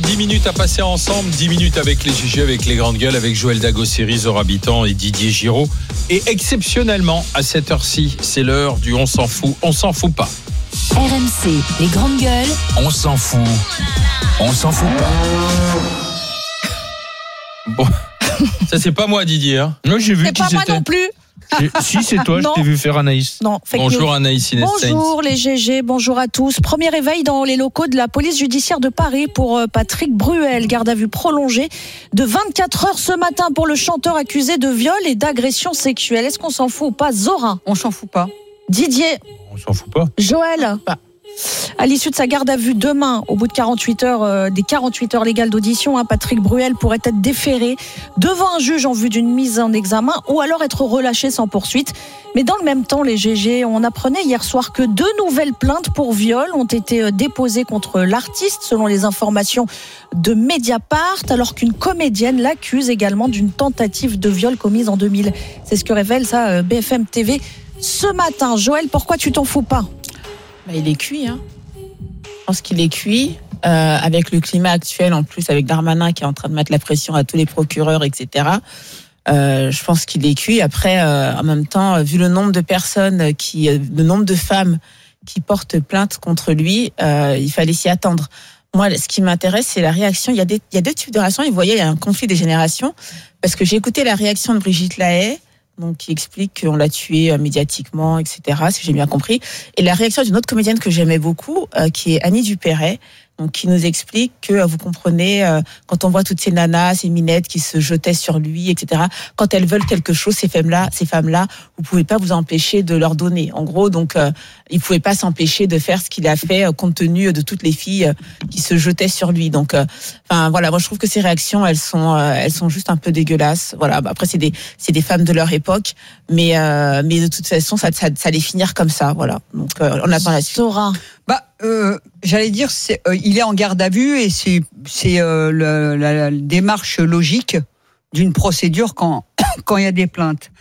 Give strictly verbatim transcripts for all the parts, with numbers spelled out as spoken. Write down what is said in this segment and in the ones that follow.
dix minutes à passer ensemble, dix minutes avec les G G, avec les grandes gueules, avec Joël Dagosseri, Zora Habitant et Didier Giraud. Et exceptionnellement, à cette heure-ci, c'est l'heure du on s'en fout, on s'en fout pas. R M C, les grandes gueules. On s'en fout. On s'en fout pas. Bon, ça c'est pas moi Didier. Hein. Moi j'ai vu c'est qui pas c'était. moi non plus. J'ai... Si c'est toi, Non. je t'ai vu faire Anaïs. Non, fake Bonjour news. Anaïs Inès Bonjour les G G, bonjour à tous. Premier réveil dans les locaux de la police judiciaire de Paris pour Patrick Bruel. Garde à vue prolongée de vingt-quatre heures ce matin pour le chanteur accusé de viol et d'agression sexuelle. Est-ce qu'on s'en fout ou pas, Zora? On s'en fout pas. Didier? On s'en fout pas. Joël? À l'issue de sa garde à vue demain, au bout de quarante-huit heures, euh, des quarante-huit heures légales d'audition, hein, Patrick Bruel pourrait être déféré devant un juge en vue d'une mise en examen ou alors être relâché sans poursuite. Mais dans le même temps, les G G, on apprenait hier soir que deux nouvelles plaintes pour viol ont été déposées contre l'artiste, selon les informations de Mediapart, alors qu'une comédienne l'accuse également d'une tentative de viol commise en deux mille. C'est ce que révèle ça B F M T V ce matin. Joël, pourquoi tu t'en fous pas ? Bah, il est cuit, hein. Je pense qu'il est cuit. Euh, avec le climat actuel, en plus, avec Darmanin qui est en train de mettre la pression à tous les procureurs, et cetera. Euh, je pense qu'il est cuit. Après, euh, en même temps, vu le nombre de personnes, qui, le nombre de femmes qui portent plainte contre lui, euh, il fallait s'y attendre. Moi, ce qui m'intéresse, c'est la réaction. Il y a des, il y a deux types de réactions. Et vous voyez, il y a un conflit des générations. Parce que j'ai écouté la réaction de Brigitte Lahaie, donc qui explique qu'on l'a tué médiatiquement, et cetera, si j'ai bien compris. Et la réaction d'une autre comédienne que j'aimais beaucoup, euh, qui est Annie Dupéret, donc qui nous explique que, euh, vous comprenez, euh, quand on voit toutes ces nanas, ces minettes qui se jetaient sur lui, et cetera, quand elles veulent quelque chose, ces femmes-là, ces femmes-là, vous pouvez pas vous empêcher de leur donner. En gros, donc, euh, il pouvait pas s'empêcher de faire ce qu'il a fait, euh, compte tenu de toutes les filles euh, qui se jetaient sur lui. Donc, enfin, euh, voilà, moi je trouve que ces réactions, elles sont, euh, elles sont juste un peu dégueulasses. Voilà. Bah, après, c'est des, c'est des femmes de leur époque, mais, euh, mais de toute façon, ça, ça, ça allait finir comme ça. Voilà. Donc, euh, on attend la suite. Zora. Bah, euh, j'allais dire, c'est, euh, il est en garde à vue et c'est, c'est euh, le, la, la démarche logique d'une procédure quand quand il y a des plaintes.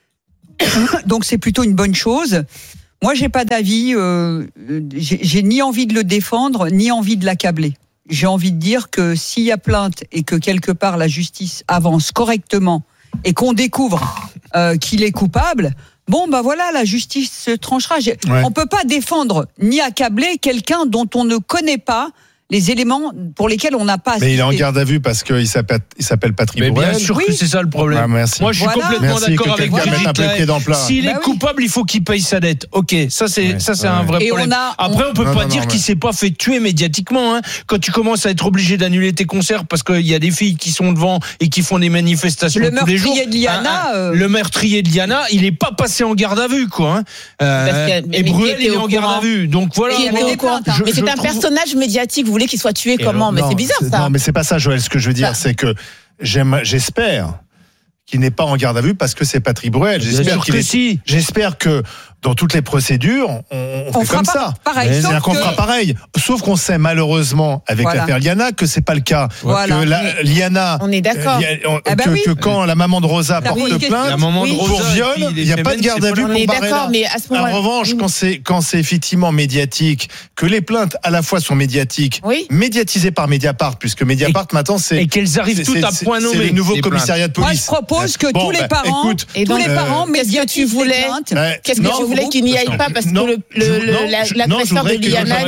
Donc c'est plutôt une bonne chose. Moi, j'ai pas d'avis. Euh, j'ai, j'ai ni envie de le défendre, ni envie de l'accabler. J'ai envie de dire que s'il y a plainte et que quelque part la justice avance correctement et qu'on découvre euh, qu'il est coupable. Bon, bah voilà, la justice se tranchera. Ouais. On peut pas défendre ni accabler quelqu'un dont on ne connaît pas les éléments pour lesquels on n'a pas assisté. Mais il est en garde à vue parce qu'il s'appelle, il s'appelle Patrick Mais Bruel. bien sûr oui. que c'est ça le problème. Ah, merci. Moi, je suis voilà. complètement merci d'accord que avec Brigitte Lahaie. S'il bah est oui. coupable, il faut qu'il paye sa dette. Ok, ça c'est ouais. ça c'est ouais. un vrai Et problème. on a, Après, on peut non, pas non, dire non, qu'il mais... s'est pas fait tuer médiatiquement. Hein. Quand tu commences à être obligé d'annuler tes concerts parce qu'il y a des filles qui sont devant et qui font des manifestations le tous les jours. meurtrier de Liana, euh... Le meurtrier de Liana, il est pas passé en garde à vue, quoi. Hein. Euh, que, et Bruel, il est en garde à vue. Donc voilà. Il moi, au courant. je, mais c'est je un trouve... personnage médiatique. Vous voulez qu'il soit tué et comment? alors, Mais non, c'est bizarre c'est, ça. Non, mais c'est pas ça, Joël. Ce que je veux dire, ça... c'est que j'aime, j'espère qu'il n'est pas en garde à vue parce que c'est Patrick Bruel. J'espère Bien sûr qu'il que est... si. J'espère que dans toutes les procédures, on, on, on fait comme ça. Pareil. C'est-à-dire qu'on que... fera pareil. Sauf qu'on sait malheureusement avec voilà. l'affaire Liana que c'est pas le cas. Voilà. Que la, Liana, on est d'accord. Euh, on, ah bah que, oui. que quand la maman de Rosa la porte plainte la maman de pour Rosa, viol, il n'y a pas de garde à vue pour Barrella. Mais à ce moment-là, en revanche, quand c'est quand c'est effectivement médiatique, que les plaintes à la fois sont médiatiques, oui. médiatisées par Mediapart, puisque Mediapart et, maintenant c'est et qu'elles arrivent toutes à point nommé. C'est le nouveau commissariat de police. Moi, je propose que bon, tous les bah, parents, écoute, et tous les parents médiatisent tu voulais. Qu'est-ce que tu voulais qu'il n'y aille pas parce que le l'agresseur de Liana,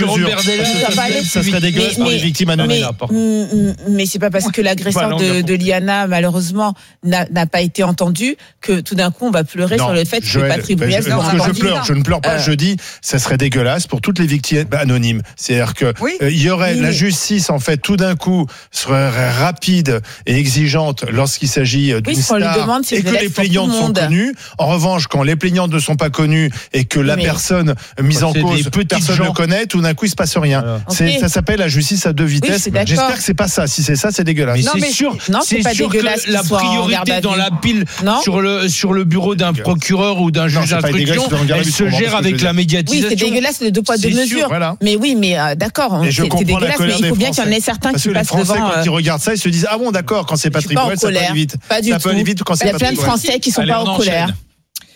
ça serait dégueulasse pour les victimes anonymes. Mais c'est pas parce que l'agresseur de Liana malheureusement n'a pas été entendu que tout d'un coup on va pleurer sur le fait que Patrick Bruel soit un je pleure, je ne pleure pas. Je dis, ça serait dégueulasse pour toutes les victimes anonymes. C'est-à-dire que il y aurait la justice en fait tout d'un coup serait rapide et exigeante lorsqu'il s'agit d'une star et que les plaignantes sont connues. En revanche, quand les plaignantes ne sont pas connues et que la personne mise en cause, personne ne le connaît, tout d'un coup il se passe rien. Voilà. C'est, ça s'appelle la justice à deux vitesses. Oui, j'espère que c'est pas ça. Si c'est ça, c'est dégueulasse. Mais non, c'est mais sûr, non, c'est, c'est pas sûr dégueulasse que la priorité dans la pile non sur le sur le bureau d'un procureur ou d'un juge d'instruction, elle se gère avec la médiatisation. Oui, c'est dégueulasse, les deux poids deux mesures. Voilà. Mais oui, mais euh, d'accord, c'est, c'est dégueulasse, mais il faut bien qu'il y en ait certains qui passent devant. Parce que les Français, quand ils regardent ça, ils se disent ah bon, d'accord, quand c'est Patrick Bruel, ça peut aller vite. Pas du tout. Ça peut aller vite quand c'est Patrick Bruel. Il y a plein de Français qui sont pas en colère.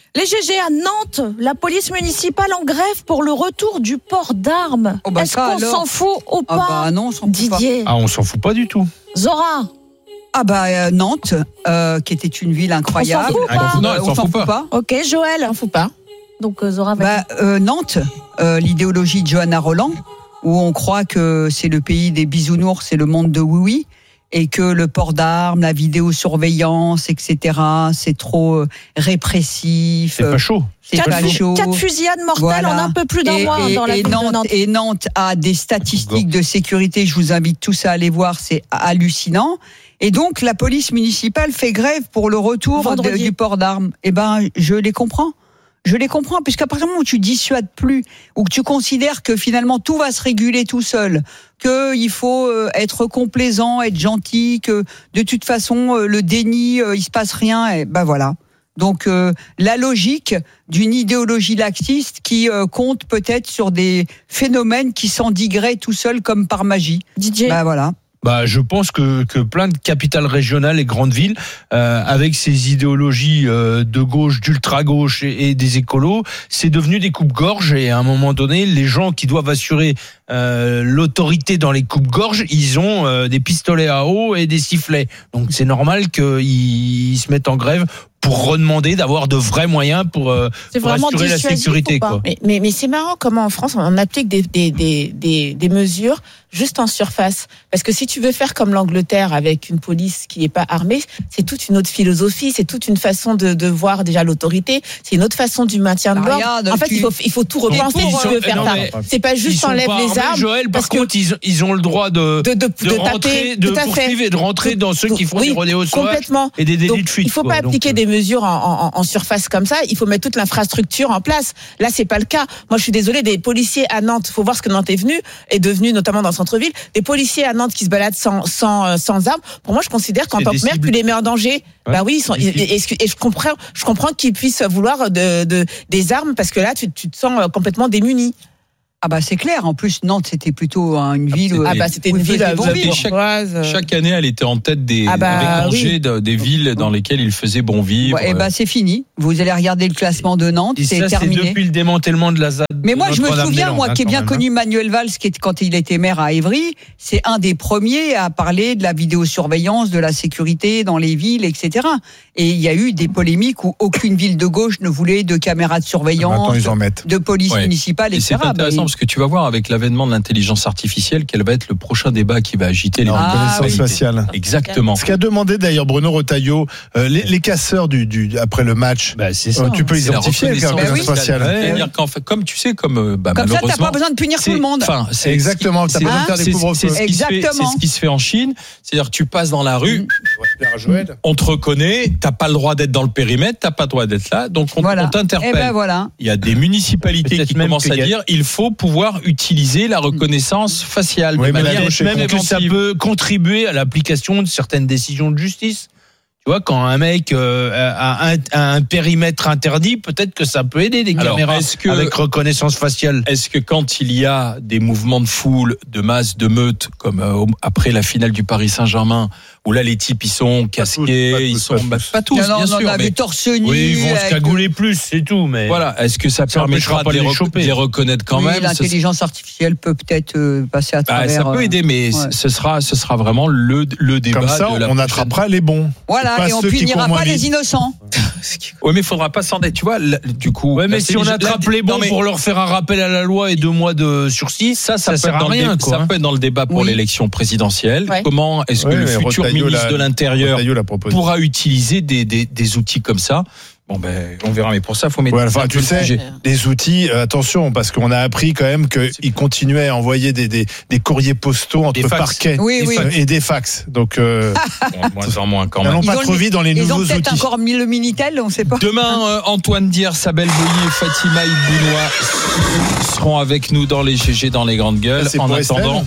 Les G G à Nantes, la police municipale en grève pour le retour du port d'armes. Oh bah Est-ce ça, qu'on alors s'en fout ou pas? Ah bah non, on s'en fout Didier. pas. Ah, on s'en fout pas du tout. Zora. Ah bah euh, Nantes, euh, qui était une ville incroyable. On s'en fout ou pas? Non, elle Euh, s'en on s'en fout fout pas. pas. Ok, Joël. On fout pas. Donc euh, Zora va Bah, euh, Nantes, euh, l'idéologie de Johanna Roland, où on croit que c'est le pays des bisounours, c'est le monde de oui-oui, et que le port d'armes, la vidéosurveillance, et cetera, c'est trop euh, répressif. C'est pas chaud. C'est Quatre, pas fu- chaud. quatre fusillades mortelles Voilà. en un peu plus d'un Et, mois et- dans la et ville Nantes, de Nantes. et Nantes a des statistiques de sécurité, je vous invite tous à aller voir, c'est hallucinant. Et donc la police municipale fait grève pour le retour de- Vendredi. du port d'armes. Eh ben, je les comprends. Je les comprends, puisqu'à partir du moment où tu dissuades plus, ou que tu considères que finalement tout va se réguler tout seul, qu'il faut euh, être complaisant, être gentil, que de toute façon euh, le déni, euh, il se passe rien, et ben voilà. Donc euh, la logique d'une idéologie laxiste qui euh, compte peut-être sur des phénomènes qui s'endigueraient tout seuls comme par magie. Didier. Ben voilà. Bah, je pense que, que plein de capitales régionales et grandes villes, euh, avec ces idéologies euh, de gauche, d'ultra-gauche et, et des écolos, c'est devenu des coupes-gorges. Et à un moment donné, les gens qui doivent assurer euh, l'autorité dans les coupes-gorges, ils ont euh, des pistolets à eau et des sifflets. Donc c'est normal qu'ils ils se mettent en grève pour redemander d'avoir de vrais moyens pour, euh, C'est pour vraiment assurer la dissuasif sécurité. ou pas Quoi. Mais, mais, mais c'est marrant comment en France on applique des, des, des, des, des mesures juste en surface. Parce que si tu veux faire comme l'Angleterre avec une police qui n'est pas armée, c'est toute une autre philosophie, c'est toute une façon de, de voir déjà l'autorité, c'est une autre façon du maintien de Ah, l'ordre. regarde, En fait, tu- il faut, il faut tout repenser pour, si tu euh, veux faire non, ça. mais C'est pas Ils juste sont enlève pas les armés, armes. Joël, par parce que contre, ils, ils ont le droit de, de, de, de, de rentrer, taper, de tout à fait. poursuivre et de rentrer dans ceux qui font Oui, des rodéos sauvages complètement. et des délits Donc, de fuite. il faut quoi. pas Donc, appliquer euh, des mesures en, en, en surface comme ça. Il faut mettre toute l'infrastructure en place. Là, c'est pas le cas. Moi, je suis désolée. Des policiers à Nantes. Faut voir ce que Nantes est venu, est devenu notamment dans le centre-ville. Des policiers à Nantes qui se baladent sans sans euh, sans armes. Pour moi, je considère qu'en C'est tant des que maire, cibles. tu les mets en danger. Ouais, Bah oui, ils sont. des cibles. Et, et- et je comprends. Je comprends qu'ils puissent vouloir de, de des armes parce que là, tu, tu te sens complètement démuni. Ah bah c'est clair. En plus Nantes c'était plutôt hein, une ville. c'était- euh, Ah bah c'était où une il ville faisait bon vivre. bourgeoise. Chaque année, elle était en tête des Ah bah, avec Angers, oui. de- des villes dans lesquelles il faisait bon vivre. Ouais, et bah c'est fini. Vous allez regarder le classement de Nantes, et c'est ça, c'est terminé. depuis le démantèlement de la Z A D. Mais de moi, je me Notre-Dame-des-Landes, souviens, moi, hein, qui ai quand bien même, connu Manuel Valls, qui est, quand il était maire à Évry, c'est un des premiers à parler de la vidéosurveillance, de la sécurité dans les villes, et cetera. Et il y a eu des polémiques où aucune ville de gauche ne voulait de caméras de Maintenant, surveillance, ils en mettent. de police Ouais. municipale, Et et c'est cetera. intéressant Bah, parce que tu vas voir avec l'avènement de l'intelligence artificielle quel va être le prochain débat qui va agiter les La Ah, reconnaissance oui. faciale. Exactement. Ce qu'a demandé d'ailleurs Bruno Retailleau, euh, les, les casseurs du, du, après le match, Bah, c'est ça. euh, tu peux les C'est la identifier avec la reconnaissance reconnaissance faciale. faciale. Ouais. C'est-à-dire qu'en fait, comme tu sais, comme euh, bah, Comme ça, t'as malheureusement, pas besoin de punir tout c'est- le monde. Enfin, c'est Exactement, t'as c'est- pas besoin de faire des c'est- couvre-feux. c'est ce qui se fait- Exactement. C'est ce qui se fait en Chine. C'est-à-dire que tu passes dans la rue, Joël. on te reconnaît, t'as pas le droit d'être dans le périmètre, t'as pas le droit d'être là, donc on, Voilà. on t'interpelle. Et ben voilà. Il y a des municipalités Peut-être qui même commencent qu'il à y a- dire il faut pouvoir utiliser la reconnaissance faciale Oui, de mais la manière gauche est même Même que ça préventive. peut contribuer à l'application de certaines décisions de justice. Tu vois, quand un mec euh, a, un, a un périmètre interdit, peut-être que ça peut aider des Alors, caméras est-ce que- avec reconnaissance faciale. Est-ce que quand il y a des mouvements de foule, de masse, de meute, comme euh, après la finale du Paris Saint-Germain, où là les types ils sont casqués, pas tous, ils pas sont tous. bah, pas tous, Non, non, bien on en sûr, a mais vu torse nu. Oui, ils vont se avec- cagouler plus, c'est tout. Mais voilà, est-ce que ça, Ça permettra empêchera pas de les, de les rec- choper. de les reconnaître quand Oui, même? Ce- l'intelligence artificielle peut peut-être euh, passer à bah, travers. ça peut euh, aider, mais ouais. ce sera, ce sera vraiment le, le débat. Comme ça, de la on prochaine- attrapera les bons. Voilà, Pas et on ceux qui punira courent moins pas les vite. innocents. Oui, mais il faudra pas s'en Du vois, là, du coup. Ouais, mais là, si on c'est- attrape là, les bons non, mais pour leur faire un rappel à la loi et deux mois de sursis, ça, ça, peut sert être à dans le rien. dé- Quoi, ça hein. peut être dans le débat pour Oui. l'élection présidentielle. Ouais. Comment est-ce que Ouais, le mais futur Retailleau ministre l'a- de l'Intérieur Retailleau l'a proposé. pourra utiliser des, des, des outils comme ça? Bon, ben, on verra. Mais pour ça, il faut mettre. Ouais, enfin, un tu peu le sais, sujet. les outils, euh, attention, parce qu'on a appris quand même qu'ils continuaient à envoyer des, des, des courriers postaux entre Des fax. parquets Oui, et, oui. fa- et des fax. Donc, euh, Bon, moins en moins quand même. n'allons Ils pas ont trop le- vite dans les Ils ont nouveaux peut-être outils. encore mis le Minitel, on ne sait pas. Demain, euh, Antoine Dier, Sabel Bouilly et Fatima Ibounois seront avec nous dans les G G, dans les grandes gueules. Ah, c'est En pour attendant, Estelle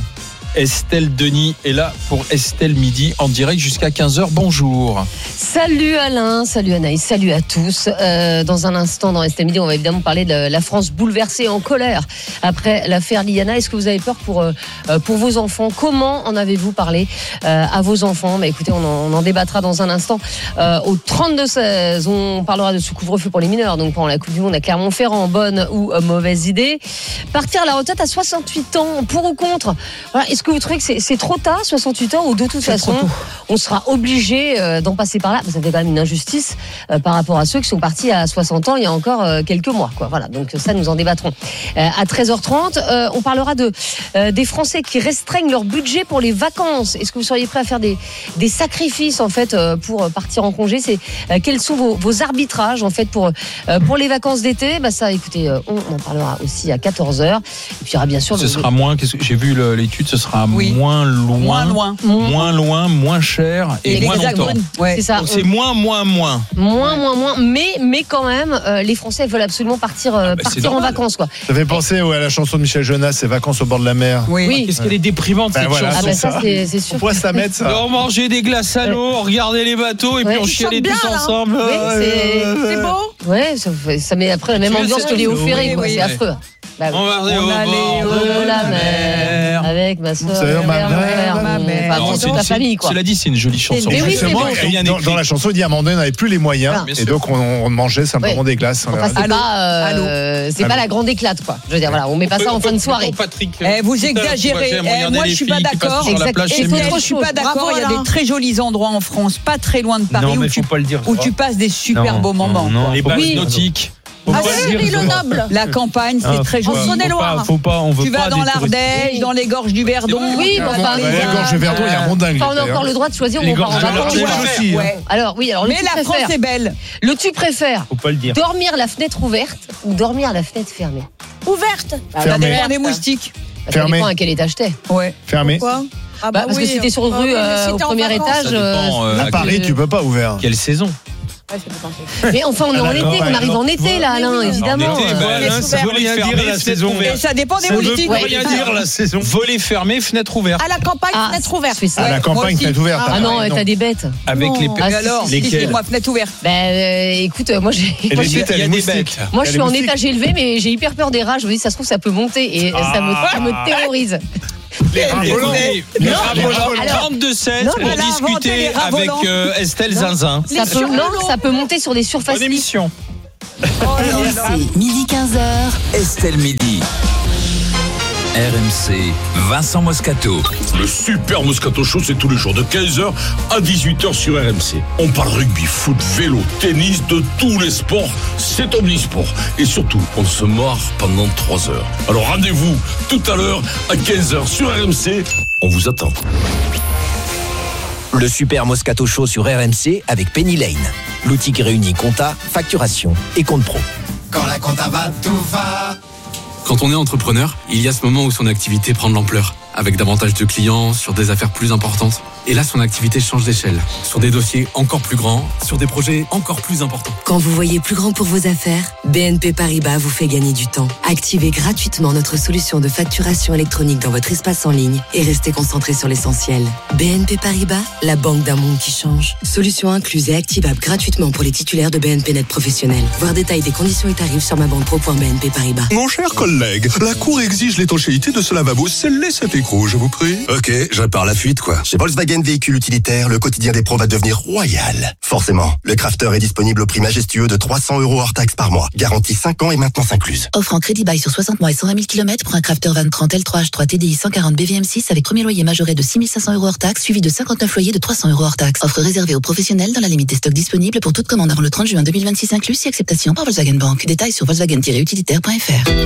Estelle Denis est là pour Estelle Midi en direct jusqu'à quinze heures. Bonjour. Salut Alain, salut Anaïs, salut à tous. Euh, dans un instant, dans Estelle Midi, on va évidemment parler de la France bouleversée en colère après l'affaire Liana. Est-ce que vous avez peur pour, euh, pour vos enfants? Comment en avez-vous parlé euh, à vos enfants? Bah, écoutez, on en, on en débattra dans un instant. Euh, au trente-deux seize, on parlera de ce couvre-feu pour les mineurs. Donc pendant la Coupe du Monde à Clermont-Ferrand, bonne ou euh, mauvaise idée. Partir à la retraite à soixante-huit ans, pour ou contre? Voilà. Est-ce que vous trouvez que c'est, c'est trop tard, soixante-huit ans, ou de toute c'est façon, on sera obligé euh, d'en passer par là? Ça fait quand même une injustice euh, par rapport à ceux qui sont partis à soixante ans il y a encore euh, quelques mois, quoi. Voilà, donc ça, nous en débattrons. Euh, à treize heures trente, euh, on parlera de euh, des Français qui restreignent leur budget pour les vacances. Est-ce que vous seriez prêts à faire des, des sacrifices en fait euh, pour partir en congé? C'est euh, quels sont vos, vos arbitrages en fait pour euh, pour les vacances d'été? Bah ça, écoutez, euh, on en parlera aussi à quatorze heures. Et puis il y aura bien sûr. Ce le... sera moins. Qu'est-ce que j'ai vu le, l'étude? Ce sera Oui. moins loin, Moins loin. moins loin, moins cher et, Et moins longtemps. Ouais. C'est ça. Donc c'est moins, moins, moins. Moins, moins, moins. Mais mais quand même, euh, les Français veulent absolument partir euh, Ah bah, c'est partir en normal. vacances, quoi. Ça fait penser ouais, à la chanson de Michel Jonas, c'est vacances au bord de la mer. Oui. Oui. Qu'est-ce qu'elle est déprimante Ben cette voilà. Ah chanson. bah ça, c'est, c'est sûr. On pourrait se la mettre, ça. On mangeait des glaces à l'eau, regarder les bateaux et Ouais. puis on Ils chialait chantent tous bien, là. ensemble. Oui, c'est- C'est beau. Ouais, ça, fait- ça met après la même Tu vois, ambiance c'est que Léo oui, Ferré, quoi. oui. C'est affreux. Bah, oui. On va aller On au allait bord De de la mer, avec ma soeur, Sœur, ma mère, ma mère. Enfin, bon, c'est- toute la c'est- famille, quoi. Cela dit, c'est une jolie chanson. Mais oui, c'est Justement, bon. et Bien dans, écrit. dans la chanson, il dit à un moment donné, on n'avait plus les moyens, Voilà. Bien et sûr. donc on, on mangeait simplement Ouais. des glaces. Enfin, c'est Allô. pas, euh, c'est pas la grande éclate, quoi. Je veux dire, voilà, on met pas ça en fin de soirée. Patrick, Eh, vous tout à l'heure, exagérez. tu vois, Eh, j'ai moi, regardé je suis les pas filles qui passent d'accord. sur la Exact. plage, Et c'est c'est mieux. autre Je suis pas chose. d'accord. Bravo, Il y a Alain. des très jolis endroits en France, pas très loin de Paris, Non, mais où, faut tu, pas le dire. où tu passes des super Non, beaux moments. non, non, Les faut pas bases Oui. le dire. nautiques. Faut Ah, pas le dire, Cyril faut le pas. Noble. La campagne, c'est Ah, très faut joli. pas- Saône-et-Loire. faut pas- Faut pas, on veut Tu vas pas dans des touristes. l'Ardèche, dans les gorges du Verdon. Oui, mais enfin, Ouais, les- gorge du Verdon, il y a un bon dingue. Enfin, on a l'été, encore hein. le droit de choisir où Les on part en gorges de vacances. l'Ardèche Ouais. aussi, hein. Ouais. Alors, oui, alors le Mais tu la France préfères, est belle. le tu préfères Faut pas le dire. dormir la fenêtre ouverte ou dormir à la fenêtre fermée? Ouverte. Bah, Fermée. la Derrière fenêtre, des moustiques. Ça Fermée. dépend à quel étage t'es. Ouais. Fermé. Quoi? Ah Bah, parce que si t'es sur rue, euh, au premier étage, Ça dépend, euh, À à Paris, quel- tu peux pas ouvert. Quelle saison? Mais enfin, on est Ah, en été, d'accord, on arrive en été là, Alain, oui, évidemment. En été, bah, Voilà, Alain, ça ouvert. veut rien dire la saison. Et ça dépend des Ça veut moustiques. pas Ouais. rien dire la saison. Volet fermé, fenêtre ouverte. À la campagne, Ah, fenêtre ouverte. c'est ça. À la Ouais, campagne, moi aussi. fenêtre ouverte. Ah à non, Paris, t'as des bêtes. Avec Non. les Ah, Et si, alors, si, si, lesquelles moi fenêtre ouverte. Ben, euh, écoute, moi, j'ai, Et moi, les je suis, bêtes, il y a les des moustiques. bêtes. moi, Il y je a suis en les moustiques. étage élevé, mais j'ai hyper peur des rats. Je me dis, ça se trouve, ça peut monter et ça, me, ça me terrorise. Les rats volants. Les Non, rats mais volants. alors- trente-deux seize Non, pour elle a inventé discuter les rats avec volants. euh, Estelle Non. Zinzin. Ça peut, non, ça peut monter sur des surfaces. Bonne émission. R M C, midi quinze heures. Estelle Midi. R M C, Vincent Moscato. Le Super Moscato Show, c'est tous les jours de quinze heures à dix-huit heures sur R M C. On parle rugby, foot, vélo, tennis, de tous les sports. C'est omnisport. Et surtout, on se marre pendant trois heures. Alors rendez-vous tout à l'heure à quinze heures sur R M C. On vous attend. Le Super Moscato Show sur R M C avec Penny Lane. L'outil qui réunit compta, facturation et compte pro. Quand la compta va, tout va. Quand on est entrepreneur, il y a ce moment où son activité prend de l'ampleur, avec davantage de clients, sur des affaires plus importantes. Et là, son activité change d'échelle, sur des dossiers encore plus grands, sur des projets encore plus importants. Quand vous voyez plus grand pour vos affaires, B N P Paribas vous fait gagner du temps. Activez gratuitement notre solution de facturation électronique dans votre espace en ligne et restez concentré sur l'essentiel. B N P Paribas, la banque d'un monde qui change. Solution incluse et activable gratuitement pour les titulaires de B N P Net professionnels. Voir détail des conditions et tarifs sur ma banque pro point b n p paribas. Mon cher collègue, la Cour exige l'étanchéité de ce lavabo. Scellez cet écrou, je vous prie. Ok, je pars la fuite, quoi. Chez Volkswagen Véhicule Utilitaire, le quotidien des pros va devenir royal. Forcément, le Crafter est disponible au prix majestueux de trois cents euros hors taxe par mois. Garantie cinq ans et maintenance incluse. Offre en crédit bail sur soixante mois et cent vingt mille kilomètres pour un Crafter Van trente L trois H trois T D I cent quarante B V M six avec premier loyer majoré de six mille cinq cents euros hors taxe, suivi de cinquante-neuf loyers de trois cents euros hors taxe. Offre réservée aux professionnels dans la limite des stocks disponibles pour toute commande avant le trente juin deux mille vingt-six inclus si acceptation par Volkswagen Bank. Détails sur volkswagen tiret utilitaire point f r.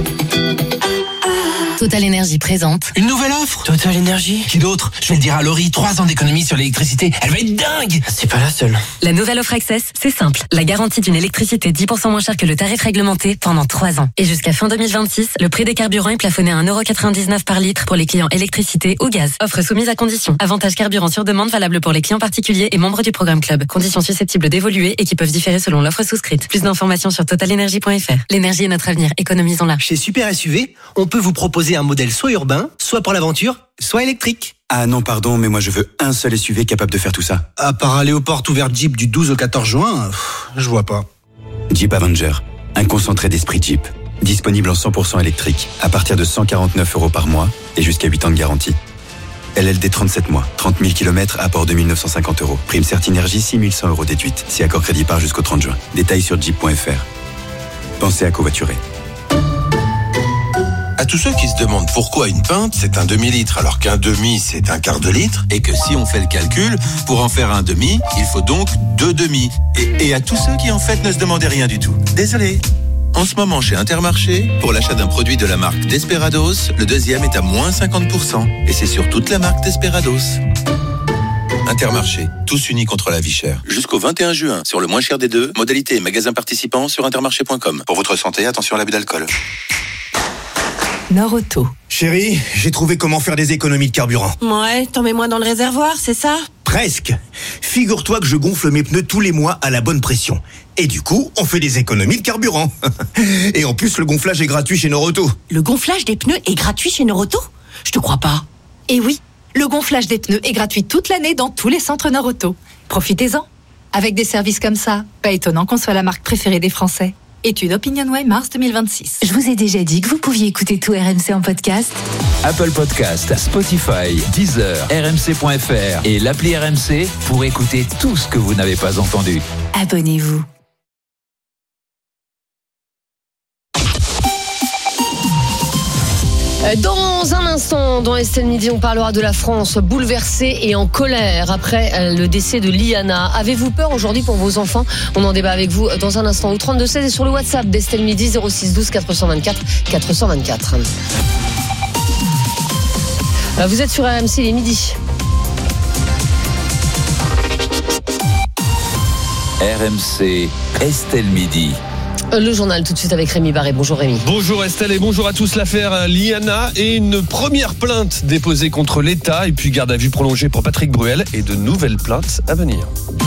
Total Énergie présente. Une nouvelle offre Total Énergie. Qui d'autre? Je vais le dire à Laurie, trois ans d'économie sur l'électricité. Elle va être dingue. C'est pas la seule. La nouvelle offre Access, c'est simple. La garantie d'une électricité dix pour cent moins chère que le tarif réglementé pendant trois ans. Et jusqu'à fin deux mille vingt-six, le prix des carburants est plafonné à un euro quatre-vingt-dix-neuf par litre pour les clients électricité ou gaz. Offre soumise à conditions. Avantage carburant sur demande valable pour les clients particuliers et membres du programme Club. Conditions susceptibles d'évoluer et qui peuvent différer selon l'offre souscrite. Plus d'informations sur total énergie point f r. L'énergie est notre avenir. Économisons-la. Chez Super S U V, on peut vous proposer un modèle soit urbain, soit pour l'aventure, soit électrique. Ah non, pardon, mais moi je veux un seul S U V capable de faire tout ça. À part aller aux portes ouvertes Jeep du douze au quatorze juin, pff, je vois pas. Jeep Avenger, un concentré d'esprit Jeep. Disponible en cent pour cent électrique, à partir de cent quarante-neuf euros par mois et jusqu'à huit ans de garantie. L L D trente-sept mois, trente mille kilomètres, apport deux mille neuf cent cinquante euros. Prime Certinergie, six mille cent euros déduite. Si accord crédit part jusqu'au trente juin. Détails sur jeep point f r. Pensez à covoiturer. À tous ceux qui se demandent pourquoi une pinte c'est un demi-litre alors qu'un demi c'est un quart de litre et que si on fait le calcul, pour en faire un demi, il faut donc deux demi. Et, et à tous ceux qui en fait ne se demandaient rien du tout. Désolé. En ce moment chez Intermarché, pour l'achat d'un produit de la marque Desperados, le deuxième est à moins cinquante pour cent. Et c'est sur toute la marque Desperados. Intermarché, tous unis contre la vie chère. Jusqu'au vingt et un juin, sur le moins cher des deux, modalité et magasins participants sur intermarché point com. Pour votre santé, attention à l'abus d'alcool. Nord-Auto. Chérie, j'ai trouvé comment faire des économies de carburant. Ouais, t'en mets moins dans le réservoir, c'est ça ? Presque. Figure-toi que je gonfle mes pneus tous les mois à la bonne pression. Et du coup, on fait des économies de carburant. Et en plus, le gonflage est gratuit chez Nord-Auto. Le gonflage des pneus est gratuit chez Nord-Auto ? Je te crois pas. Et oui, le gonflage des pneus est gratuit toute l'année dans tous les centres Nord-Auto. Profitez-en. Avec des services comme ça, pas étonnant qu'on soit la marque préférée des Français. Étude OpinionWay mars deux mille vingt-six. Je vous ai déjà dit que vous pouviez écouter tout R M C en podcast. Apple Podcast, Spotify, Deezer, R M C point F R et l'appli R M C pour écouter tout ce que vous n'avez pas entendu. Abonnez-vous. Dans un instant, dans Estelle Midi, on parlera de la France bouleversée et en colère après le décès de Liana. Avez-vous peur aujourd'hui pour vos enfants ? On en débat avec vous dans un instant au trente-deux seize et sur le WhatsApp d'Estelle Midi zéro six douze quatre cent vingt-quatre quatre cent vingt-quatre. Vous êtes sur R M C, il est midi. R M C, Estelle Midi. Le journal tout de suite avec Rémi Barré. Bonjour Rémi. Bonjour Estelle et bonjour à tous. L'affaire Liana et une première plainte déposée contre l'État et puis garde à vue prolongée pour Patrick Bruel et de nouvelles plaintes à venir.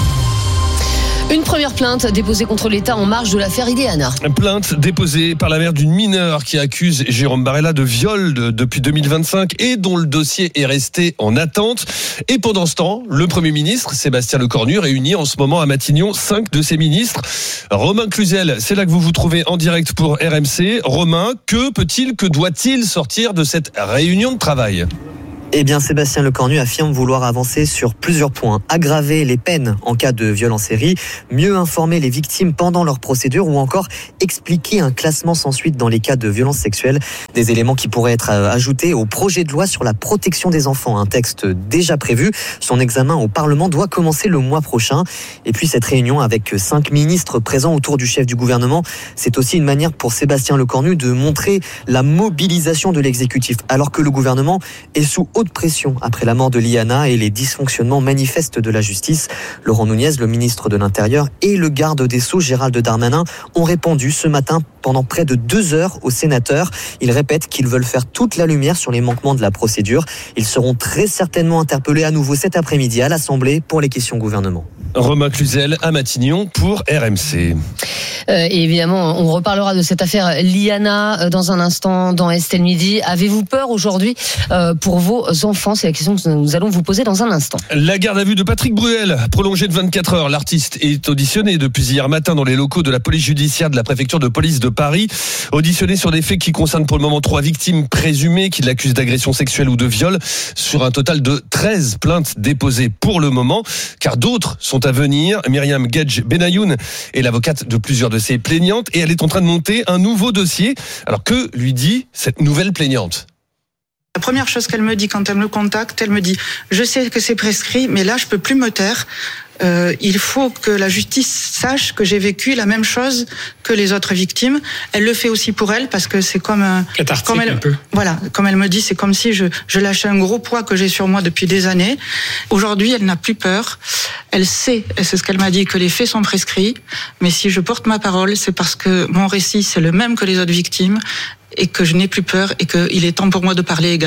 Une première plainte déposée contre l'État en marge de l'affaire Liana. Plainte déposée par la mère d'une mineure qui accuse Jérôme Barella de viol de, depuis deux mille vingt-cinq et dont le dossier est resté en attente. Et pendant ce temps, le Premier ministre, Sébastien Lecornu, réunit en ce moment à Matignon cinq de ses ministres. Romain Cluzel, c'est là que vous vous trouvez en direct pour R M C. Romain, que peut-il, que doit-il sortir de cette réunion de travail ? Eh bien, Sébastien Lecornu affirme vouloir avancer sur plusieurs points. Aggraver les peines en cas de viol en série, mieux informer les victimes pendant leur procédure ou encore expliquer un classement sans suite dans les cas de violences sexuelles. Des éléments qui pourraient être ajoutés au projet de loi sur la protection des enfants. Un texte déjà prévu. Son examen au Parlement doit commencer le mois prochain. Et puis cette réunion avec cinq ministres présents autour du chef du gouvernement, c'est aussi une manière pour Sébastien Lecornu de montrer la mobilisation de l'exécutif. Alors que le gouvernement est sous haute pression après la mort de Liana et les dysfonctionnements manifestes de la justice. Laurent Nunez, le ministre de l'Intérieur, et le garde des Sceaux, Gérald Darmanin, ont répondu ce matin pendant près de deux heures aux sénateurs. Ils répètent qu'ils veulent faire toute la lumière sur les manquements de la procédure. Ils seront très certainement interpellés à nouveau cet après-midi à l'Assemblée pour les questions gouvernement. Romain Cluzel à Matignon pour R M C. Euh, et évidemment, on reparlera de cette affaire Liana dans un instant dans Estelle Midi. Avez-vous peur aujourd'hui euh, pour vos enfants ? C'est la question que nous allons vous poser dans un instant. La garde à vue de Patrick Bruel, prolongée de vingt-quatre heures. L'artiste est auditionné depuis hier matin dans les locaux de la police judiciaire de la préfecture de police de Paris. Auditionné sur des faits qui concernent pour le moment trois victimes présumées qui l'accusent d'agression sexuelle ou de viol, sur un total de treize plaintes déposées pour le moment, car d'autres sont à venir. Myriam Gedj Benayoun est l'avocate de plusieurs de ces plaignantes et elle est en train de monter un nouveau dossier. Alors que lui dit cette nouvelle plaignante ? La première chose qu'elle me dit quand elle me contacte, elle me dit « Je sais que c'est prescrit, mais là, je peux plus me taire. Euh, il faut que la justice sache que j'ai vécu la même chose que les autres victimes. » Elle le fait aussi pour elle parce que c'est comme un... Cathartique comme elle, un peu. Voilà, comme elle me dit, c'est comme si je, je lâchais un gros poids que j'ai sur moi depuis des années. Aujourd'hui, elle n'a plus peur. Elle sait, et c'est ce qu'elle m'a dit, que les faits sont prescrits. Mais si je porte ma parole, c'est parce que mon récit, c'est le même que les autres victimes et que je n'ai plus peur et qu'il est temps pour moi de parler également.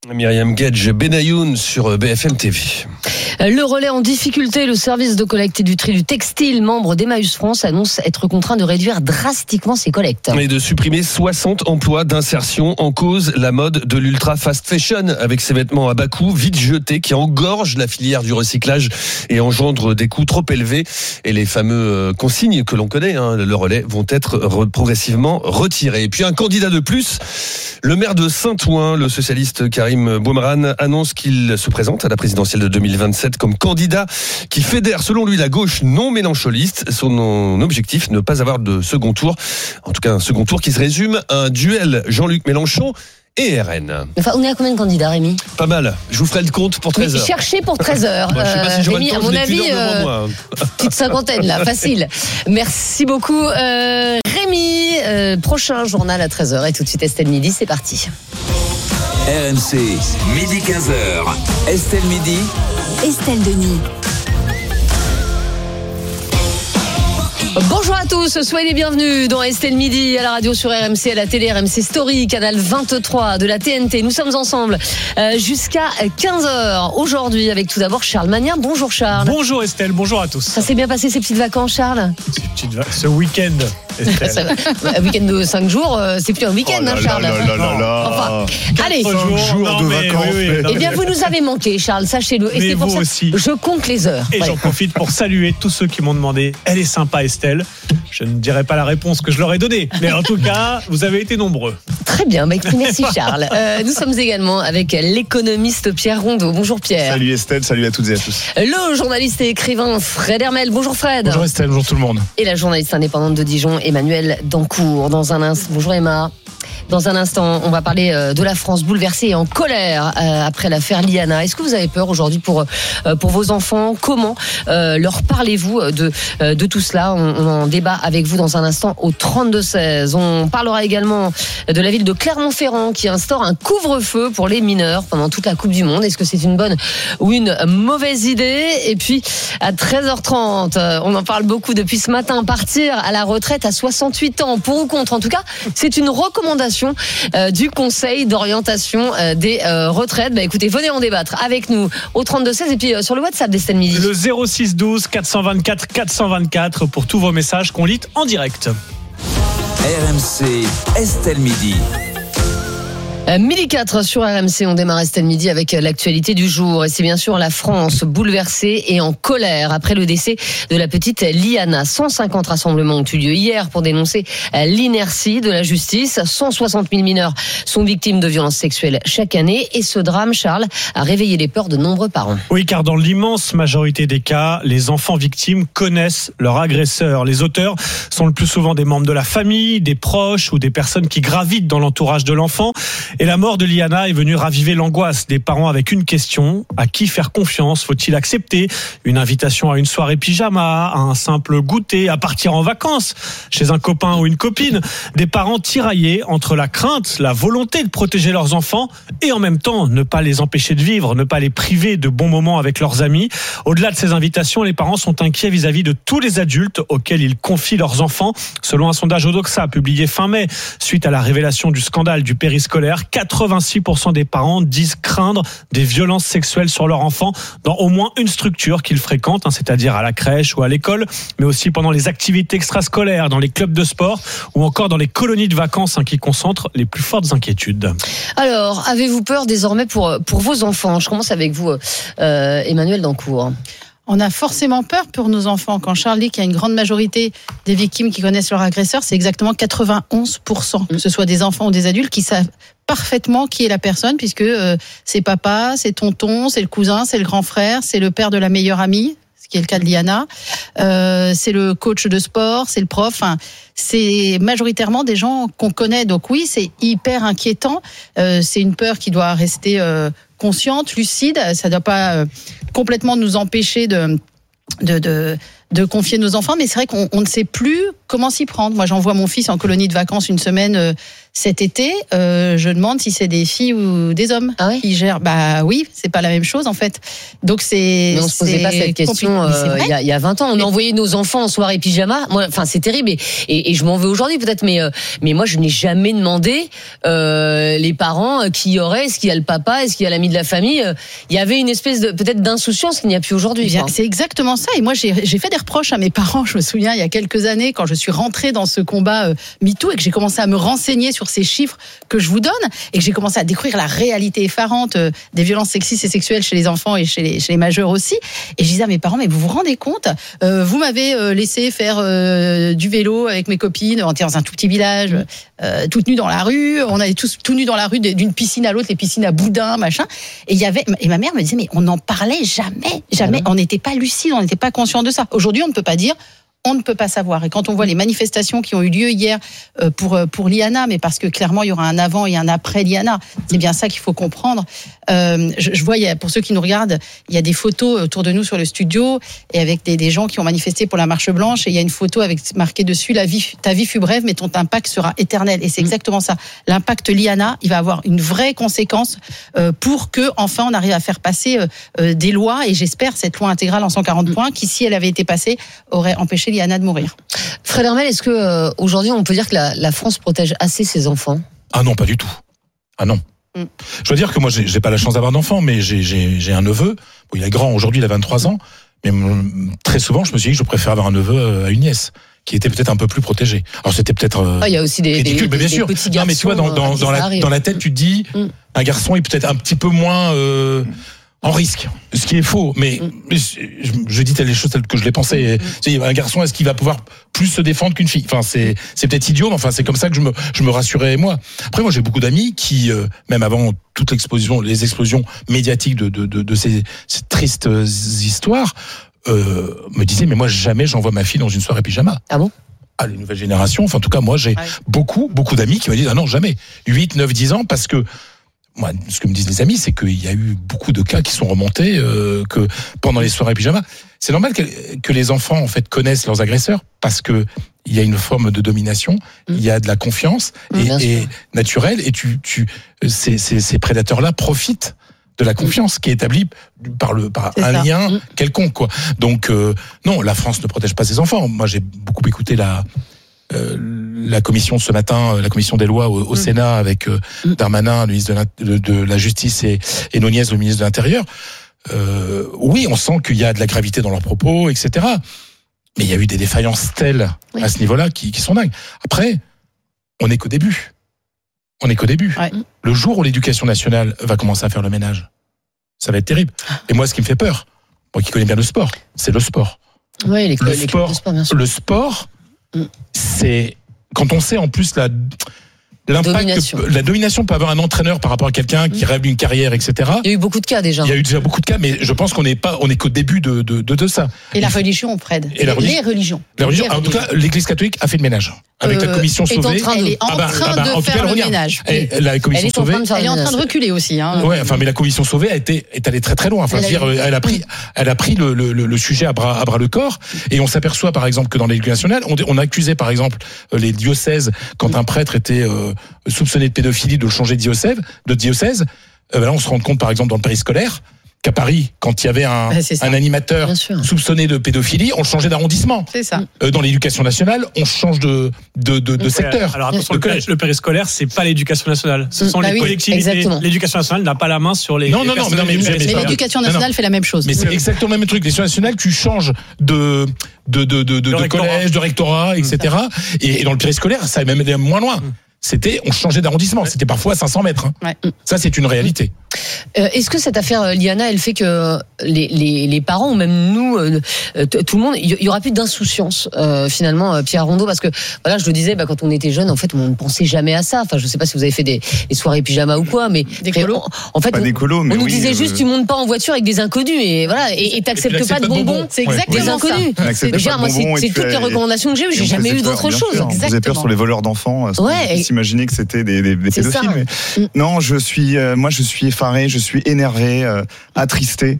Myriam Gage Benayoun sur B F M T V. Le relais en difficulté, le service de collecte et du tri du textile, membre d'Emmaüs France, annonce être contraint de réduire drastiquement ses collectes. Et de supprimer soixante emplois d'insertion. En cause, la mode de l'ultra fast fashion, avec ses vêtements à bas coût, vite jetés, qui engorgent la filière du recyclage et engendrent des coûts trop élevés. Et les fameux consignes que l'on connaît, hein, le relais, vont être re- progressivement retirés. Et puis un candidat de plus, le maire de Saint-Ouen, le socialiste Karim Bouamran, annonce qu'il se présente à la présidentielle de deux mille vingt-sept comme candidat qui fédère selon lui la gauche non mélancholiste. Son objectif, ne pas avoir de second tour, en tout cas un second tour qui se résume à un duel Jean-Luc Mélenchon et R N. Enfin, on est à combien de candidats, Rémi ? Pas mal. Je vous ferai le compte pour treize heures. Cherchez pour treize heures. Bon, je sais pas si j'aurai Rémi, le temps, à mon je n'ai qu'une avis, heure devant euh, moi. petite cinquantaine là, facile. Merci beaucoup, euh, Rémi. Euh, prochain journal à treize heures et tout de suite Estelle Midi, c'est parti. R M C, midi quinze heures. Estelle Midi. Estelle Denis. Bonjour à tous, soyez les bienvenus dans Estelle Midi, à la radio, sur R M C, à la télé, R M C Story, canal vingt-trois de la T N T. Nous sommes ensemble euh, jusqu'à quinze heures aujourd'hui avec tout d'abord Charles Magnien. Bonjour Charles. Bonjour Estelle, bonjour à tous. Ça s'est bien passé ces petites vacances, Charles ? Ces petites va- Ce week-end, Estelle. Un week-end de cinq jours, euh, c'est plus un week-end, Oh là hein, là Charles. là là là là. Enfin, allez. Quatre jours de vacances. Oui, oui, non, Eh bien, mais- vous nous avez manqué, Charles, sachez-le. Et Mais c'est pour vous ça aussi. que je compte les heures. Et Voilà. j'en profite pour saluer tous ceux qui m'ont demandé « Elle est sympa Estelle ». Je ne dirai pas la réponse que je leur ai donnée, mais en tout cas, vous avez été nombreux. Très bien, bah, écoutez, merci Charles. Euh, nous sommes également avec l'économiste Pierre Rondeau. Bonjour Pierre. Salut Estelle, salut à toutes et à tous. Le journaliste et écrivain Fred Hermel. Bonjour Fred. Bonjour Estelle, bonjour tout le monde. Et la journaliste indépendante de Dijon, Emmanuelle Dancourt. Dans un instant, bonjour Emma. Dans un instant, on va parler de la France bouleversée et en colère après l'affaire Liana. Est-ce que vous avez peur aujourd'hui pour pour vos enfants ? Comment euh, leur parlez-vous de de tout cela ? on, on en débat avec vous dans un instant au trente-deux seize. On parlera également de la ville de Clermont-Ferrand qui instaure un couvre-feu pour les mineurs pendant toute la Coupe du Monde. Est-ce que c'est une bonne ou une mauvaise idée ? Et puis à treize heures trente, on en parle beaucoup depuis ce matin. Partir à la retraite à soixante-huit ans, pour ou contre ? En tout cas, c'est une recommandation Euh, du Conseil d'orientation euh, des euh, retraites. Bah, écoutez, venez en débattre avec nous au trente-deux seize et puis euh, sur le WhatsApp d'Estelle Midi. Le zéro six douze quatre cent vingt-quatre quatre cent vingt-quatre pour tous vos messages qu'on lit en direct. R M C, Estelle Midi. Euh, midi quatre sur R M C, on démarre Estelle Midi avec l'actualité du jour. Et c'est bien sûr la France bouleversée et en colère après le décès de la petite Liana. cent cinquante rassemblements ont eu lieu hier pour dénoncer l'inertie de la justice. cent soixante mille mineurs sont victimes de violences sexuelles chaque année. Et ce drame, Charles, a réveillé les peurs de nombreux parents. Oui, car dans l'immense majorité des cas, les enfants victimes connaissent leur agresseur. Les auteurs sont le plus souvent des membres de la famille, des proches ou des personnes qui gravitent dans l'entourage de l'enfant. Et la mort de Liana est venue raviver l'angoisse des parents avec une question. À qui faire confiance ? Faut-il accepter une invitation à une soirée pyjama, à un simple goûter, à partir en vacances chez un copain ou une copine ? Des parents tiraillés entre la crainte, la volonté de protéger leurs enfants et en même temps ne pas les empêcher de vivre, ne pas les priver de bons moments avec leurs amis. Au-delà de ces invitations, les parents sont inquiets vis-à-vis de tous les adultes auxquels ils confient leurs enfants. Selon un sondage Odoxa publié fin mai, suite à la révélation du scandale du périscolaire, quatre-vingt-six pour cent des parents disent craindre des violences sexuelles sur leur enfant dans au moins une structure qu'ils fréquentent, hein, c'est-à-dire à la crèche ou à l'école, mais aussi pendant les activités extrascolaires, dans les clubs de sport ou encore dans les colonies de vacances, hein, qui concentrent les plus fortes inquiétudes. Alors, avez-vous peur désormais pour, pour vos enfants ? Je commence avec vous, euh, Emmanuelle Dancourt. On a forcément peur pour nos enfants. Quand Charles dit qu'il y a une grande majorité des victimes qui connaissent leur agresseur, c'est exactement quatre-vingt-onze pour cent, que ce soit des enfants ou des adultes qui savent parfaitement qui est la personne, puisque euh, c'est papa, c'est tonton, c'est le cousin, c'est le grand frère, c'est le père de la meilleure amie, ce qui est le cas de Liana, euh, c'est le coach de sport, c'est le prof, enfin, c'est majoritairement des gens qu'on connaît. Donc oui, c'est hyper inquiétant, euh, c'est une peur qui doit rester euh, consciente, lucide, ça ne doit pas euh, complètement nous empêcher de... de, de de confier nos enfants, mais c'est vrai qu'on on ne sait plus comment s'y prendre. Moi, j'envoie mon fils en colonie de vacances une semaine euh, cet été. Euh, je demande si c'est des filles ou des hommes ah ouais qui gèrent. Bah oui, c'est pas la même chose en fait. Donc c'est. Mais on se posait pas cette question euh, il y, a, il y a vingt ans. On mais... envoyait nos enfants en soirée pyjama. Moi, enfin, c'est terrible et, et, et je m'en veux aujourd'hui peut-être, mais euh, mais moi, je n'ai jamais demandé euh, les parents qui y aurait, est-ce qu'il y a le papa, est-ce qu'il y a l'ami de la famille. Il y avait une espèce de peut-être d'insouciance qu'il n'y a plus aujourd'hui. Bien, c'est exactement ça. Et moi, j'ai, j'ai fait des reproches à mes parents. Je me souviens il y a quelques années quand je suis rentrée dans ce combat euh, MeToo et que j'ai commencé à me renseigner sur ces chiffres que je vous donne et que j'ai commencé à découvrir la réalité effarante euh, des violences sexistes et sexuelles chez les enfants et chez les, chez les majeurs aussi. Et je disais à mes parents, mais vous vous rendez compte, euh, vous m'avez euh, laissé faire euh, du vélo avec mes copines, on était dans un tout petit village, euh, toutes nues dans la rue, on allait tous tout nus dans la rue d'une piscine à l'autre, les piscines à boudin, machin. Et il y avait, et ma mère me disait, mais on n'en parlait jamais, jamais, on n'était pas lucide, on n'était pas conscient de ça. Aujourd'hui, on ne peut pas dire, on ne peut pas savoir. Et quand on voit les manifestations qui ont eu lieu hier pour pour Liana, mais parce que clairement il y aura un avant et un après Liana, c'est bien ça qu'il faut comprendre. Euh, je, je vois, il y a, pour ceux qui nous regardent, il y a des photos autour de nous sur le studio et avec des, des gens qui ont manifesté pour la marche blanche. Et il y a une photo avec marqué dessus la vie, ta vie fut brève, mais ton impact sera éternel. Et c'est exactement ça. L'impact Liana, il va avoir une vraie conséquence euh, pour que enfin on arrive à faire passer euh, euh, des lois. Et j'espère cette loi intégrale en cent quarante points qui, si elle avait été passée, aurait empêché Liana de mourir. Fred Hermel, est-ce que euh, aujourd'hui on peut dire que la, la France protège assez ses enfants ? Ah non, pas du tout. Ah non. Mm. Je dois dire que moi j'ai, j'ai pas la chance d'avoir d'enfants, mais j'ai, j'ai, j'ai un neveu. Bon, il est grand aujourd'hui, il a vingt-trois ans, mais très souvent je me suis dit que je préfère avoir un neveu à une nièce qui était peut-être un peu plus protégée. Alors c'était peut-être euh, ah, il y a aussi des, ridicule, des, mais bien des sûr. petits garçons. Non, mais tu vois dans, dans, dans, la, dans la tête tu te dis mm. un garçon est peut-être un petit peu moins euh, en risque, ce qui est faux, mais mm. je, je dis telles les choses telles que je les pensais. Mm. Un garçon, est-ce qu'il va pouvoir plus se défendre qu'une fille ? Enfin, c'est c'est peut-être idiot, mais enfin c'est comme ça que je me je me rassurais moi. Après, moi j'ai beaucoup d'amis qui, euh, même avant toute l'explosion, les explosions médiatiques de de de, de ces, ces tristes histoires, euh, me disaient mais moi jamais j'envoie ma fille dans une soirée pyjama. Ah bon ? Ah, les nouvelles générations. Enfin, en tout cas, moi j'ai ouais. beaucoup beaucoup d'amis qui me disent ah non jamais. huit, neuf, dix ans parce que moi, ce que me disent les amis, c'est qu'il y a eu beaucoup de cas qui sont remontés euh, que pendant les soirées pyjama. C'est normal que, que les enfants en fait connaissent leurs agresseurs parce que il y a une forme de domination, mmh. il y a de la confiance mmh, et, et naturelle et tu, tu, ces, ces, ces prédateurs-là profitent de la confiance mmh. qui est établie par le par c'est un ça. lien mmh. quelconque quoi. Donc euh, non, la France ne protège pas ses enfants. Moi, j'ai beaucoup écouté la Euh, la commission ce matin, la commission des lois au, au mmh. Sénat avec euh, mmh. Darmanin, le ministre de la, de, de la Justice et, et Nunez, le ministre de l'Intérieur. Euh, oui, on sent qu'il y a de la gravité dans leurs propos, et cetera. Mais il y a eu des défaillances telles oui. à ce niveau-là qui, qui sont dingues. Après, on n'est qu'au début. On n'est qu'au début. Ouais. Le jour où l'éducation nationale va commencer à faire le ménage, ça va être terrible. Et moi, ce qui me fait peur, moi qui connais bien le sport, c'est le sport. Oui, les, le les sport, de sport, bien sûr. Le sport, c'est quand on sait en plus la l'impact domination. Que, la domination peut avoir un entraîneur par rapport à quelqu'un qui mmh. rêve d'une carrière, et cetera. Il y a eu beaucoup de cas déjà. Il y a eu déjà beaucoup de cas, mais je pense qu'on n'est pas, on est qu'au début de de, de, de ça. Et la religion, Fred. Et la religion. Les religions. La religion. Les en religions. tout cas, l'Église catholique a fait le ménage avec euh, la commission Sauvé. Elle est en train de, ah bah, ah bah, de faire le ménage. Et la commission Sauvé. Elle est en train de reculer aussi. Hein. Ouais, enfin, mais la commission Sauvé a été est allée très très loin. Enfin, elle, dire, a... elle a pris, elle a pris le le, le sujet à bras à bras le corps. Et on s'aperçoit par exemple que dans l'Éducation nationale, on, on accusait par exemple les diocèses quand un prêtre était euh, soupçonné de pédophilie de le changer de diocèse, de diocèse. Euh, là, on se rend compte par exemple dans le périscolaire qu'à Paris, quand il y avait un, un animateur soupçonné de pédophilie, on le changeait d'arrondissement. C'est ça. Euh, dans l'éducation nationale, on change de, de, de, de secteur. Alors attention, le, le périscolaire, c'est pas l'éducation nationale. Ce sont bah les oui, collectivités. Exactement. L'éducation nationale n'a pas la main sur les. Non, non, non, non, mais, mais, mais l'éducation nationale non, non. fait la même chose. Mais c'est exactement le même truc. L'éducation nationale, tu changes de, de, de, de, de, de collège, de rectorat, et cetera. Et, et dans le périscolaire, ça est même moins loin. C'était, on changeait d'arrondissement. C'était parfois à cinq cents mètres. Hein. Ouais. Ça, c'est une réalité. Euh, est-ce que cette affaire Liana, elle fait que les, les, les parents ou même nous, euh, tout le monde, il y aura plus d'insouciance euh, finalement, Pierre Rondeau, parce que voilà, je le disais, bah, quand on était jeune, en fait, on ne pensait jamais à ça. Enfin, je sais pas si vous avez fait des, des soirées pyjama ou quoi, mais des colos. En, en fait, pas on, des colos, mais on nous oui, disait euh... juste, tu montes pas en voiture avec des inconnus et voilà, et, et t'acceptes et pas de bonbons. bonbons. C'est exactement des inconnus. Ça. C'est, genre, moi, c'est, c'est toutes les recommandations que j'ai eues. J'ai jamais eu d'autre chose. On faisait peur sur les voleurs d'enfants. Ouais. S'imaginer que c'était des, des, des pédophiles. Mais... Non, je suis, euh, moi, je suis effaré, je suis énervé, euh, attristé.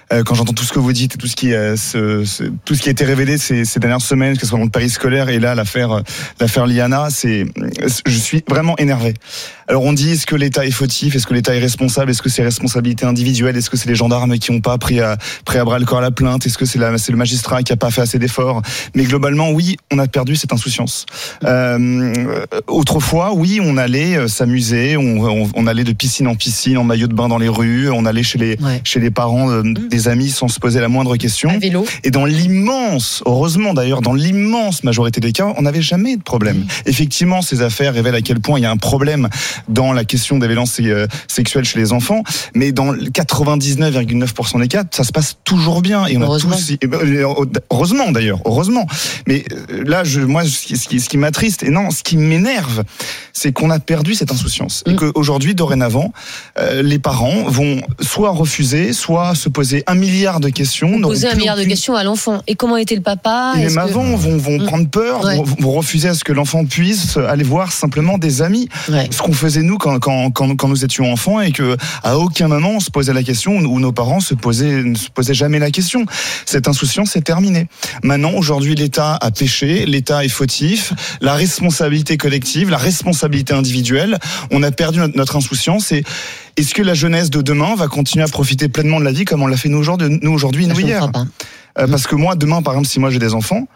euh, quand j'entends tout ce que vous dites et tout ce qui, euh, ce, ce, tout ce qui a été révélé ces, ces dernières semaines, que ce soit dans le périscolaire et là l'affaire, l'affaire Liana, c'est, je suis vraiment énervé. Alors on dit, est-ce que l'État est fautif, est-ce que l'État est responsable, est-ce que c'est responsabilité individuelle, est-ce que c'est les gendarmes qui n'ont pas pris à, pris à bras le corps la plainte, est-ce que c'est, la, c'est le magistrat qui n'a pas fait assez d'efforts. Mais globalement, oui, on a perdu cette insouciance. Euh, autrefois, oui, on allait s'amuser, on, on, on allait de piscine en piscine, en maillot de bain dans les rues, on allait chez les, ouais. chez les parents euh, des amis sans se poser la moindre question. À vélo. Et dans l'immense, heureusement d'ailleurs, dans l'immense majorité des cas, on n'avait jamais de problème. Mmh. Effectivement, ces affaires révèlent à quel point il y a un problème dans la question des violences euh, sexuelles chez les enfants, mais dans quatre-vingt-dix-neuf virgule neuf pour cent des cas, ça se passe toujours bien. Et on heureusement. A tous, heureusement d'ailleurs, heureusement. Mais là, je, moi, ce qui, ce qui, ce qui m'attriste, et non, ce qui m'énerve, c'est qu'on a perdu cette insouciance. Mmh. Et qu'aujourd'hui, dorénavant, euh, les parents vont soit refuser, soit se poser un milliard de questions. Poser un milliard aucune... de questions à l'enfant. Et comment était le papa? Et même que... avant, vont, vont mmh. prendre peur, ouais. vont, vont refuser à ce que l'enfant puisse aller voir simplement des amis. Ouais. Ce qu'on faisait nous quand, quand, quand, quand nous étions enfants et que à aucun moment on se posait la question ou nos parents se posaient, ne se posaient jamais la question. Cette insouciance est terminée. Maintenant, aujourd'hui, l'État a péché, l'État est fautif, la responsabilité collective, la responsabilité individuelle, on a perdu notre, notre insouciance et est-ce que la jeunesse de demain va continuer à profiter pleinement de la vie comme on l'a fait nous aujourd'hui, nous, aujourd'hui, nous hier? euh, Parce que moi, demain, par exemple, si moi j'ai des enfants,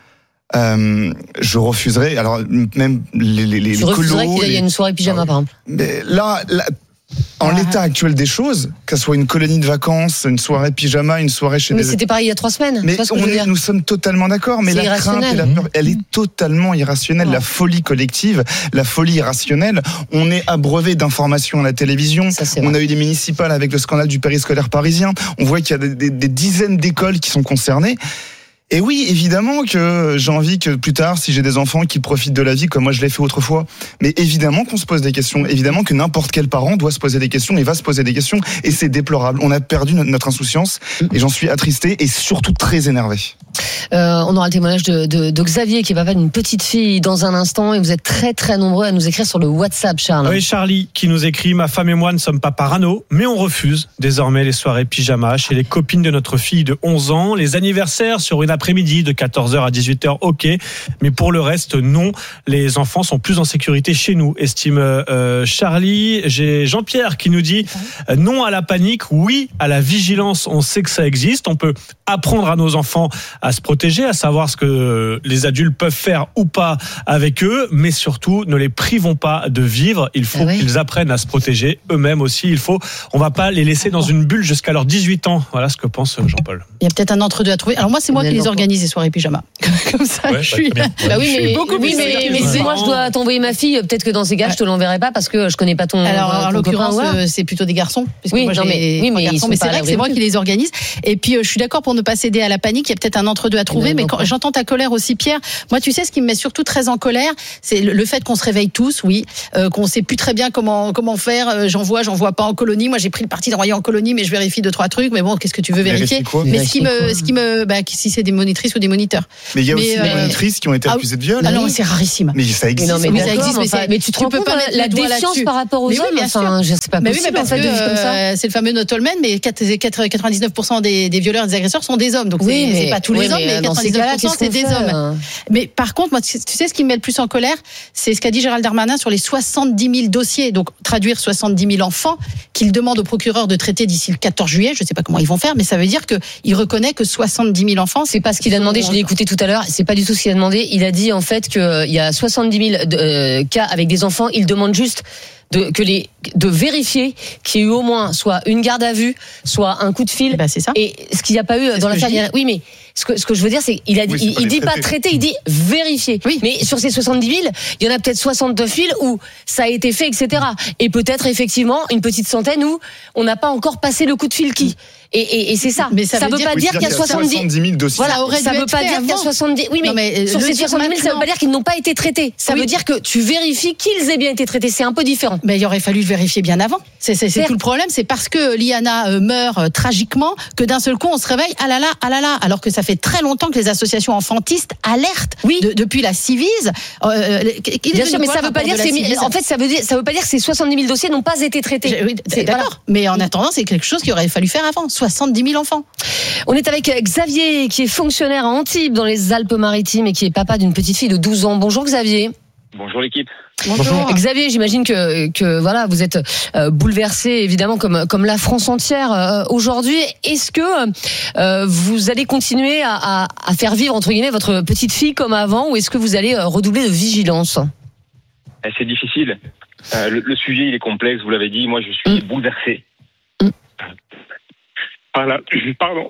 Euh, je refuserais. Alors même les les les. Tu refuserais qu'il y ait les... une soirée pyjama, par exemple. Mais là, là en ah. l'état actuel des choses, que ce soit une colonie de vacances, une soirée pyjama, une soirée chez. Mais des... c'était pareil il y a trois semaines. Mais ce on est, nous sommes totalement d'accord. Mais c'est la crainte et la peur, elle est totalement irrationnelle. Ouais. La folie collective, la folie irrationnelle. On est abreuvé d'informations à la télévision. Ça, on vrai. a eu des municipales avec le scandale du périscolaire parisien. On voit qu'il y a des, des, des dizaines d'écoles qui sont concernées. Et oui, évidemment que j'ai envie que plus tard, si j'ai des enfants qui profitent de la vie comme moi je l'ai fait autrefois, mais évidemment qu'on se pose des questions, évidemment que n'importe quel parent doit se poser des questions et va se poser des questions, et c'est déplorable. On a perdu notre insouciance et j'en suis attristé et surtout très énervé. Euh, on aura le témoignage de, de, de Xavier qui est papa d'une petite fille dans un instant, et vous êtes très très nombreux à nous écrire sur le WhatsApp, Charles. Oui, Charlie qui nous écrit: ma femme et moi ne sommes pas parano, mais on refuse désormais les soirées pyjama chez les copines de notre fille de onze ans, les anniversaires sur une après-midi de quatorze heures à dix-huit heures, ok, mais pour le reste, non. Les enfants sont plus en sécurité chez nous, estime euh, Charlie. J'ai Jean-Pierre qui nous dit euh, non à la panique, oui à la vigilance. On sait que ça existe, on peut apprendre à nos enfants à se protéger, à savoir ce que les adultes peuvent faire ou pas avec eux, mais surtout ne les privons pas de vivre. Il faut ah oui. qu'ils apprennent à se protéger eux-mêmes aussi. Il faut, on va pas les laisser dans une bulle jusqu'à leurs dix-huit ans. Voilà ce que pense Jean-Paul. Il y a peut-être un entre-deux à trouver. Alors moi, c'est moi qui les organise, les soirées pyjama. Comme ça, ouais, je suis. Bah oui, mais, beaucoup oui, mais, mais si moi je dois t'envoyer ma fille, peut-être que dans ces cas, ouais. je te l'enverrai pas parce que je connais pas ton. Alors, ton en l'occurrence, euh, c'est plutôt des garçons. Parce oui, que moi, non, mais, oui, mais, garçons, mais c'est vrai que c'est moi qui les organise. Et puis, euh, je suis d'accord pour ne pas céder à la panique. Il y a peut-être un entre-deux à trouver. Mais, mais quand j'entends ta colère aussi, Pierre, moi, tu sais, ce qui me met surtout très en colère, c'est le, le fait qu'on se réveille tous, oui, euh, qu'on sait plus très bien comment comment faire. Euh, j'en vois, j'en vois pas en colonie. Moi, j'ai pris le parti d'envoyer en colonie, mais je vérifie deux trois trucs. Mais bon, qu'est-ce que tu veux vérifier? Mais ce qui me, ce qui me, bah, si c'est des monitrices ou des moniteurs. Mais il y a aussi des monitrices qui ont été accusées de viol. Ah non, c'est rarissime. Mais ça existe. Mais, non, mais, mais ça existe, mais, enfin, mais tu te tu rends peux compte pas la, la défiance par rapport aux mais hommes. Oui, enfin, je sais pas mais possible. Oui, mais parce en fait, que, de vivre comme ça. Euh, c'est le fameux Notolman, mais quatre-vingt-dix-neuf pour cent des, des violeurs et des agresseurs sont des hommes. Donc oui, c'est, c'est pas tous oui, les hommes, mais quatre-vingt-dix-neuf pour cent c'est des hommes. Mais par contre, moi, tu sais ce qui me met le plus en colère, c'est ce qu'a dit Gérald Darmanin sur les soixante-dix mille dossiers. Donc traduire soixante-dix mille enfants qu'il demande au procureur de traiter d'ici le quatorze juillet. Je sais pas comment ils vont faire, mais ça veut dire que il reconnaît que soixante-dix mille enfants. C'est pas ce qu'il a demandé. Je l'ai écouté tout à l'heure. C'est pas du tout ce qu'il a demandé. Il a dit en fait qu'il y a soixante-dix mille euh, cas avec des enfants. Il demande juste de que les de vérifier qu'il y ait eu au moins soit une garde à vue, soit un coup de fil. Bah, c'est ça. Et ce qu'il n'y a pas eu c'est dans l'affaire. Oui, mais ce que ce que je veux dire, c'est qu'il a dit, oui, il, il dit pas traiter, il dit vérifier. Oui. Mais sur ces soixante-dix mille, il y en a peut-être soixante-neuf mille où ça a été fait, et cetera. Et peut-être effectivement une petite centaine où on n'a pas encore passé le coup de fil qui. Et, et, et c'est ça. Mais ça, ça veut, veut pas dire qu'il y a soixante-dix mille dossiers. Voilà, ça veut pas dire qu'il y a soixante-dix. Oui, mais, non, mais sur ces soixante-dix mille, ça veut pas dire qu'ils n'ont pas été traités. Ça oui. veut dire que tu vérifies qu'ils aient bien été traités. C'est un peu différent. Mais il aurait fallu vérifiez bien avant. C'est, c'est, c'est tout le problème. C'est parce que Liana euh, meurt euh, tragiquement que d'un seul coup on se réveille. Ah là là, ah là là. Alors que ça fait très longtemps que les associations enfantistes alertent. Oui. De, depuis la Civise. Euh, bien sûr, mais ça veut pas dire. C'est, en fait, ça veut dire, ça veut pas dire que ces soixante-dix mille dossiers n'ont pas été traités. Je, oui, c'est, d'accord. Voilà. Mais en attendant, c'est quelque chose qu'il aurait fallu faire avant. soixante-dix mille enfants. On est avec Xavier, qui est fonctionnaire à Antibes, dans les Alpes-Maritimes, et qui est papa d'une petite fille de douze ans. Bonjour Xavier. Bonjour l'équipe. Bonjour. Xavier, j'imagine que, que voilà, vous êtes euh, bouleversé, évidemment, comme, comme la France entière euh, aujourd'hui. Est-ce que euh, vous allez continuer à, à, à faire vivre, entre guillemets, votre petite fille comme avant, ou est-ce que vous allez euh, redoubler de vigilance ? C'est difficile. Euh, le, le sujet, il est complexe, vous l'avez dit. Moi, je suis mmh. bouleversé. Mmh. Par la, pardon,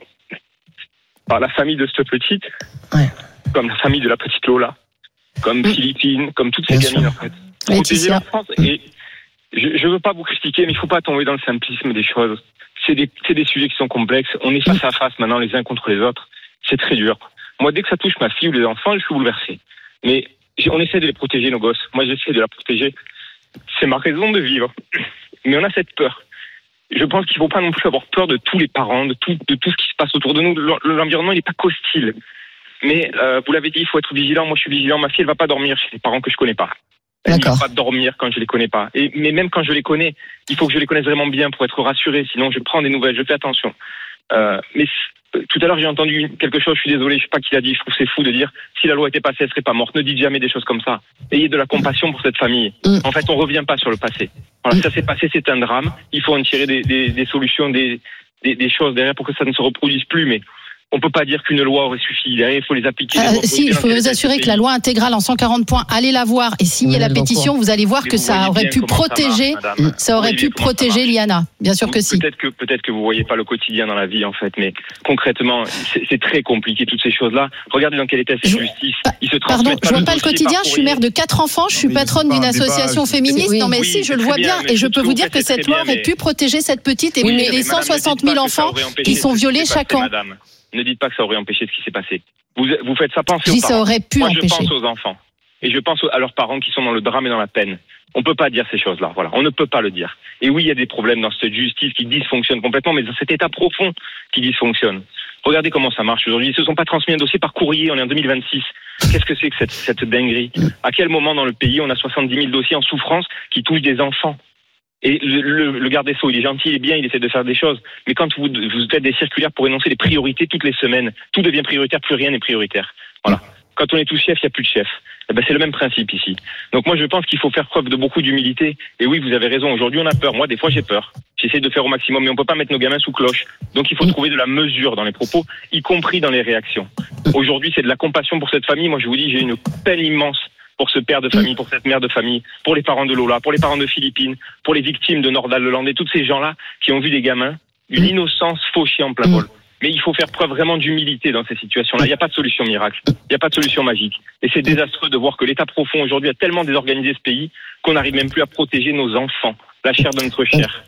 par la famille de cette petite, ouais. Comme la famille de la petite Lola, comme mmh. Philippine, comme toutes ces Bien gamines, sûr. En fait. Protéger la France. Et je ne veux pas vous critiquer, mais il ne faut pas tomber dans le simplisme des choses. C'est des, c'est des sujets qui sont complexes. On est face à face maintenant, les uns contre les autres. C'est très dur. Moi, dès que ça touche ma fille ou les enfants, je suis bouleversé. Mais on essaie de les protéger, nos gosses. Moi, j'essaie de la protéger. C'est ma raison de vivre. Mais on a cette peur. Je pense qu'il ne faut pas non plus avoir peur de tous les parents, de tout, de tout ce qui se passe autour de nous. L'environnement, il n'est pas qu'hostile. Mais euh, vous l'avez dit, il faut être vigilant. Moi, je suis vigilant. Ma fille, elle ne va pas dormir chez les parents que je ne connais pas. Elle ne va pas dormir quand je ne les connais pas. Et, mais même quand je les connais, il faut que je les connaisse vraiment bien pour être rassuré. Sinon, je prends des nouvelles, je fais attention. Euh, mais tout à l'heure, j'ai entendu quelque chose, je suis désolé, je ne sais pas qui l'a dit, je trouve que c'est fou de dire si la loi était passée, elle ne serait pas morte. Ne dites jamais des choses comme ça. Ayez de la compassion pour cette famille. Mm. En fait, on ne revient pas sur le passé. Voilà, mm. Ça s'est passé, c'est un drame. Il faut en tirer des, des, des solutions, des, des, des choses derrière pour que ça ne se reproduise plus. Mais on ne peut pas dire qu'une loi aurait suffi. Derrière, il faut les appliquer. Euh, si, il faut vous assurer que la loi intégrale en cent quarante points, allez la voir et signez la pétition. Vous allez voir mais que ça aurait pu protéger, ça, marche, ça aurait pu protéger Liana. Bien sûr que si. Peut-être que peut-être que vous voyez pas le quotidien dans la vie en fait, mais concrètement, c'est, c'est très compliqué toutes ces choses-là. Regardez dans quel état c'est la justice. Ils se Pardon, je vois pas le quotidien. Je suis mère de quatre enfants. Je suis patronne d'une association féministe. Non, mais si, je le vois bien et je peux vous dire que cette loi aurait pu protéger cette petite et les cent soixante mille enfants qui sont violés chaque an. Ne dites pas que ça aurait empêché ce qui s'est passé. Vous, vous faites ça penser si aux parents. Ça aurait pu Moi, empêcher. Je pense aux enfants. Et je pense à leurs parents qui sont dans le drame et dans la peine. On ne peut pas dire ces choses-là. Voilà. On ne peut pas le dire. Et oui, il y a des problèmes dans cette justice qui dysfonctionne complètement, mais dans cet état profond qui dysfonctionne. Regardez comment ça marche aujourd'hui. Ils ne se sont pas transmis un dossier par courrier. On est en deux mille vingt-six. Qu'est-ce que c'est que cette, cette dinguerie ? À quel moment dans le pays on a soixante-dix mille dossiers en souffrance qui touchent des enfants ? Et le, le, le garde des Sceaux, il est gentil, il est bien, il essaie de faire des choses. Mais quand vous, vous faites des circulaires pour énoncer des priorités toutes les semaines, tout devient prioritaire, plus rien n'est prioritaire. Voilà. Quand on est tous chef, il n'y a plus de chef. Eh ben, c'est le même principe ici. Donc moi, je pense qu'il faut faire preuve de beaucoup d'humilité. Et oui, vous avez raison. Aujourd'hui, on a peur. Moi, des fois, j'ai peur. J'essaie de faire au maximum, mais on peut pas mettre nos gamins sous cloche. Donc il faut trouver de la mesure dans les propos, y compris dans les réactions. Aujourd'hui, c'est de la compassion pour cette famille. Moi, je vous dis, j'ai une peine immense pour ce père de famille, pour cette mère de famille, pour les parents de Lola, pour les parents de Philippine, pour les victimes de Nordal-Leland et tous ces gens-là qui ont vu des gamins, une innocence fauchée en plein vol. Mais il faut faire preuve vraiment d'humilité dans ces situations-là. Il n'y a pas de solution miracle. Il n'y a pas de solution magique. Et c'est désastreux de voir que l'État profond aujourd'hui a tellement désorganisé ce pays qu'on n'arrive même plus à protéger nos enfants, la chair de notre chair.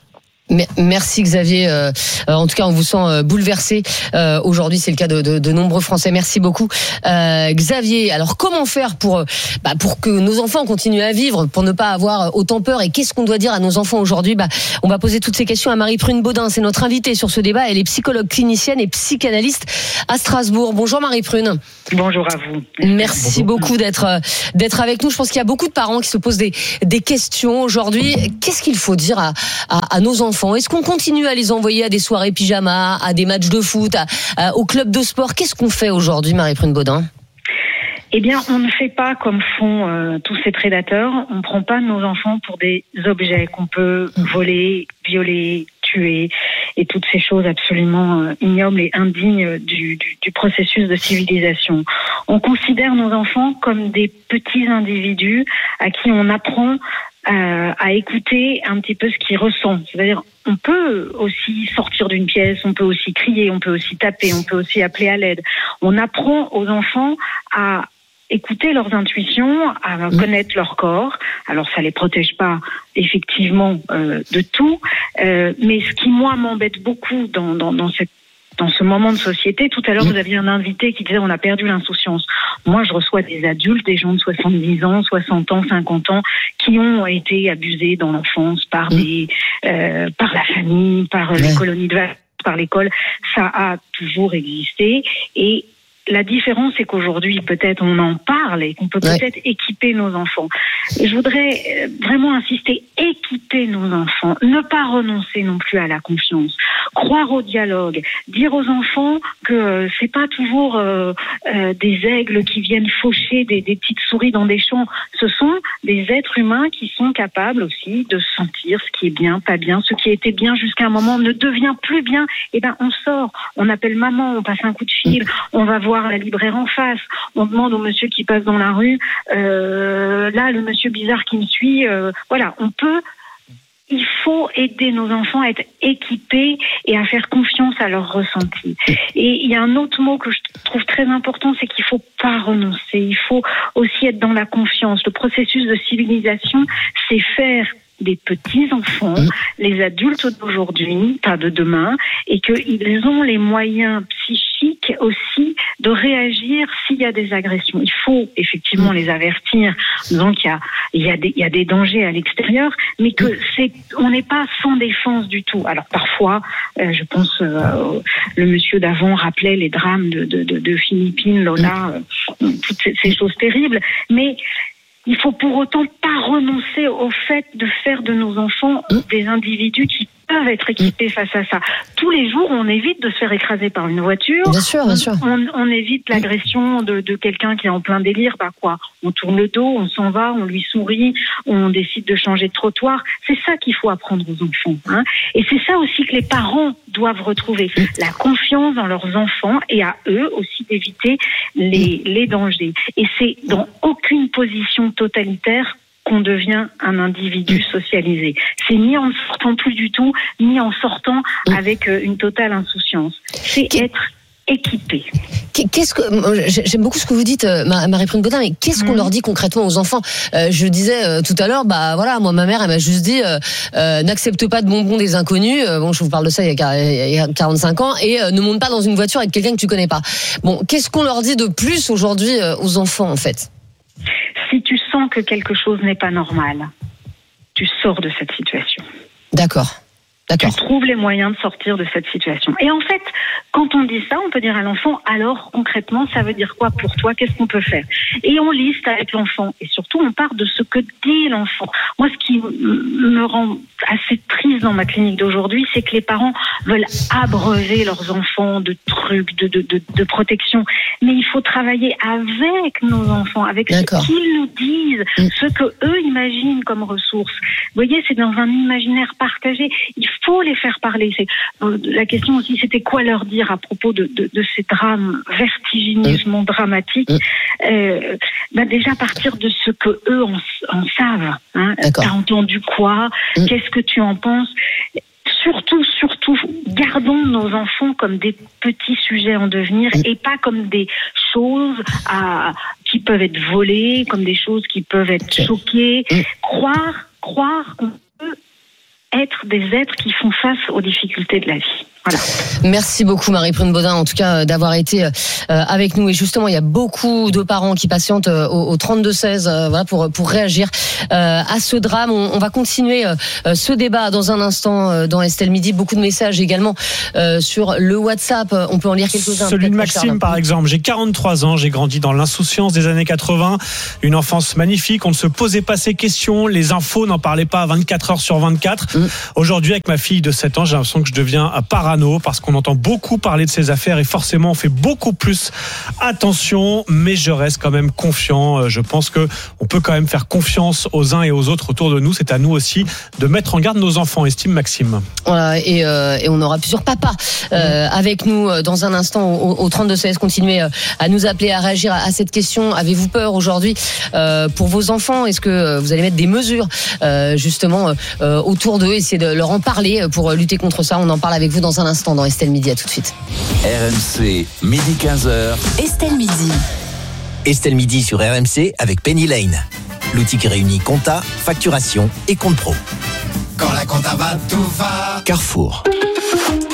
Merci Xavier. Euh, en tout cas, on vous sent euh, bouleversé. Euh, aujourd'hui, c'est le cas de, de, de nombreux Français. Merci beaucoup, euh, Xavier. Alors, comment faire pour bah, pour que nos enfants continuent à vivre, pour ne pas avoir autant peur ? Et qu'est-ce qu'on doit dire à nos enfants aujourd'hui ? Bah, on va poser toutes ces questions à Marie-Prune Baudin. C'est notre invitée sur ce débat. Elle est psychologue clinicienne et psychanalyste à Strasbourg. Bonjour Marie-Prune. Bonjour à vous. Merci Bonjour. beaucoup d'être d'être avec nous. Je pense qu'il y a beaucoup de parents qui se posent des des questions aujourd'hui. Qu'est-ce qu'il faut dire à à, à nos enfants ? Est-ce qu'on continue à les envoyer à des soirées pyjama, à des matchs de foot, à, à, au club de sport ? Qu'est-ce qu'on fait aujourd'hui, Marie-Prune Baudin ? Eh bien, on ne fait pas comme font euh, tous ces prédateurs. On ne prend pas nos enfants pour des objets qu'on peut voler, violer, tuer, et toutes ces choses absolument euh, ignobles et indignes du, du, du processus de civilisation. On considère nos enfants comme des petits individus à qui on apprend Euh, à écouter un petit peu ce qu'ils ressentent. C'est-à-dire, on peut aussi sortir d'une pièce, on peut aussi crier, on peut aussi taper, on peut aussi appeler à l'aide. On apprend aux enfants à écouter leurs intuitions, à mmh. connaître leur corps. Alors, ça les protège pas effectivement euh, de tout, euh, mais ce qui moi m'embête beaucoup dans, dans, dans cette dans ce moment de société. Tout à l'heure, vous aviez un invité qui disait on a perdu l'insouciance. Moi, je reçois des adultes, des gens de soixante-dix ans, soixante ans, cinquante ans, qui ont été abusés dans l'enfance par des, euh, par la famille, par les colonies de vacances, par l'école. Ça a toujours existé et la différence, c'est qu'aujourd'hui, peut-être, on en parle et qu'on peut ouais. peut-être équiper nos enfants. Et je voudrais vraiment insister, équiper nos enfants, ne pas renoncer non plus à la confiance, croire au dialogue, dire aux enfants que euh, c'est pas toujours euh, euh, des aigles qui viennent faucher des, des petites souris dans des champs. Ce sont des êtres humains qui sont capables aussi de sentir ce qui est bien, pas bien, ce qui était bien jusqu'à un moment ne devient plus bien. Eh ben, on sort, on appelle maman, on passe un coup de fil, on va voir la libraire en face, on demande au monsieur qui passe dans la rue, euh, là le monsieur bizarre qui me suit, euh, voilà, on peut, il faut aider nos enfants à être équipés et à faire confiance à leurs ressentis. Et il y a un autre mot que je trouve très important, c'est qu'il faut pas renoncer, il faut aussi être dans la confiance. Le processus de civilisation, c'est faire des petits-enfants, les adultes d'aujourd'hui, pas de demain, et qu'ils ont les moyens psychiques aussi de réagir s'il y a des agressions. Il faut effectivement les avertir, disant qu'il y a, il y a des, il y a des dangers à l'extérieur, mais que c'est, on n'est pas sans défense du tout. Alors parfois, euh, je pense, euh, le monsieur d'avant rappelait les drames de, de, de, de Philippines, Lola, euh, toutes ces, ces choses terribles, mais il faut pour autant pas renoncer au fait de faire de nos enfants des individus qui peuvent être équipés face à ça. Tous les jours, on évite de se faire écraser par une voiture. Bien sûr, bien sûr. On, on évite l'agression de, de quelqu'un qui est en plein délire. Bah quoi, on tourne le dos, on s'en va, on lui sourit, on décide de changer de trottoir. C'est ça qu'il faut apprendre aux enfants. Hein. Et c'est ça aussi que les parents doivent retrouver. La confiance dans leurs enfants et à eux aussi d'éviter les, les dangers. Et c'est dans aucune position totalitaire qu'on devient un individu socialisé. C'est ni en sortant plus du tout, ni en sortant avec une totale insouciance. C'est être équipé. Qu'est-ce que j'aime beaucoup ce que vous dites, Marie-Prune Baudin, mais qu'est-ce qu'on mmh. leur dit concrètement aux enfants? euh, Je disais euh, tout à l'heure, bah voilà, moi ma mère elle m'a juste dit euh, euh, n'accepte pas de bonbons des inconnus. Euh, bon, je vous parle de ça il y a, il y a quarante-cinq ans et euh, ne monte pas dans une voiture avec quelqu'un que tu connais pas. Bon, qu'est-ce qu'on leur dit de plus aujourd'hui euh, aux enfants en fait? Si tu sens que quelque chose n'est pas normal, tu sors de cette situation. D'accord. D'accord. Tu trouves les moyens de sortir de cette situation. Et en fait, quand on dit ça, on peut dire à l'enfant, alors concrètement, ça veut dire quoi pour toi? Qu'est-ce qu'on peut faire? Et on liste avec l'enfant. Et surtout, on part de ce que dit l'enfant. Moi, ce qui me rend assez triste dans ma clinique d'aujourd'hui, c'est que les parents veulent abreuver leurs enfants de trucs, de, de, de, de protection. Mais il faut travailler avec nos enfants, avec D'accord. ce qu'ils nous disent, mmh. ce que eux imaginent comme ressources. Vous voyez, c'est dans un imaginaire partagé. Il faut les faire parler. C'est, euh, la question aussi, c'était quoi leur dire à propos de, de, de ces drames vertigineusement mmh. dramatiques. Euh, bah déjà partir de ce que eux en, en savent. Hein. T'as entendu quoi? mmh. Qu'est-ce que tu en penses? Surtout, surtout, gardons nos enfants comme des petits sujets en devenir mmh. et pas comme des choses à, qui peuvent être volées, comme des choses qui peuvent être choquées. Mmh. Croire, croire qu'on peut être des êtres qui font face aux difficultés de la vie. Voilà. Merci beaucoup Marie-Prune Baudin en tout cas d'avoir été euh, avec nous et justement il y a beaucoup de parents qui patientent euh, au, au trente-deux seize euh, voilà, pour, pour réagir euh, à ce drame. On, on va continuer euh, ce débat dans un instant euh, dans Estelle Midi. Beaucoup de messages également euh, sur le WhatsApp. On peut en lire quelques-uns. Celui de Maxime par exemple. J'ai quarante-trois ans, j'ai grandi dans l'insouciance des années quatre-vingts. Une enfance magnifique, on ne se posait pas ces questions. Les infos n'en parlaient pas vingt-quatre heures sur vingt-quatre. Mmh. Aujourd'hui avec ma fille de sept ans, j'ai l'impression que je deviens parano parce qu'on entend beaucoup parler de ces affaires et forcément on fait beaucoup plus attention, mais je reste quand même confiant. Je pense que on peut quand même faire confiance aux uns et aux autres autour de nous. C'est à nous aussi de mettre en garde nos enfants, estime Maxime. Voilà, et, euh, et on aura plusieurs papas euh, mmh. avec nous dans un instant au, au trente-deux seize. Continuez à nous appeler, à réagir à, à cette question. Avez-vous peur aujourd'hui euh, pour vos enfants? Est-ce que vous allez mettre des mesures euh, justement euh, autour d'eux, essayer de leur en parler pour lutter contre ça? On en parle avec vous dans un instant dans Estelle Midi. À tout de suite. R M C, midi quinze heures. Estelle Midi. Estelle Midi sur R M C avec Penny Lane. L'outil qui réunit compta, facturation et compte pro. Quand la compta va, tout va. Carrefour.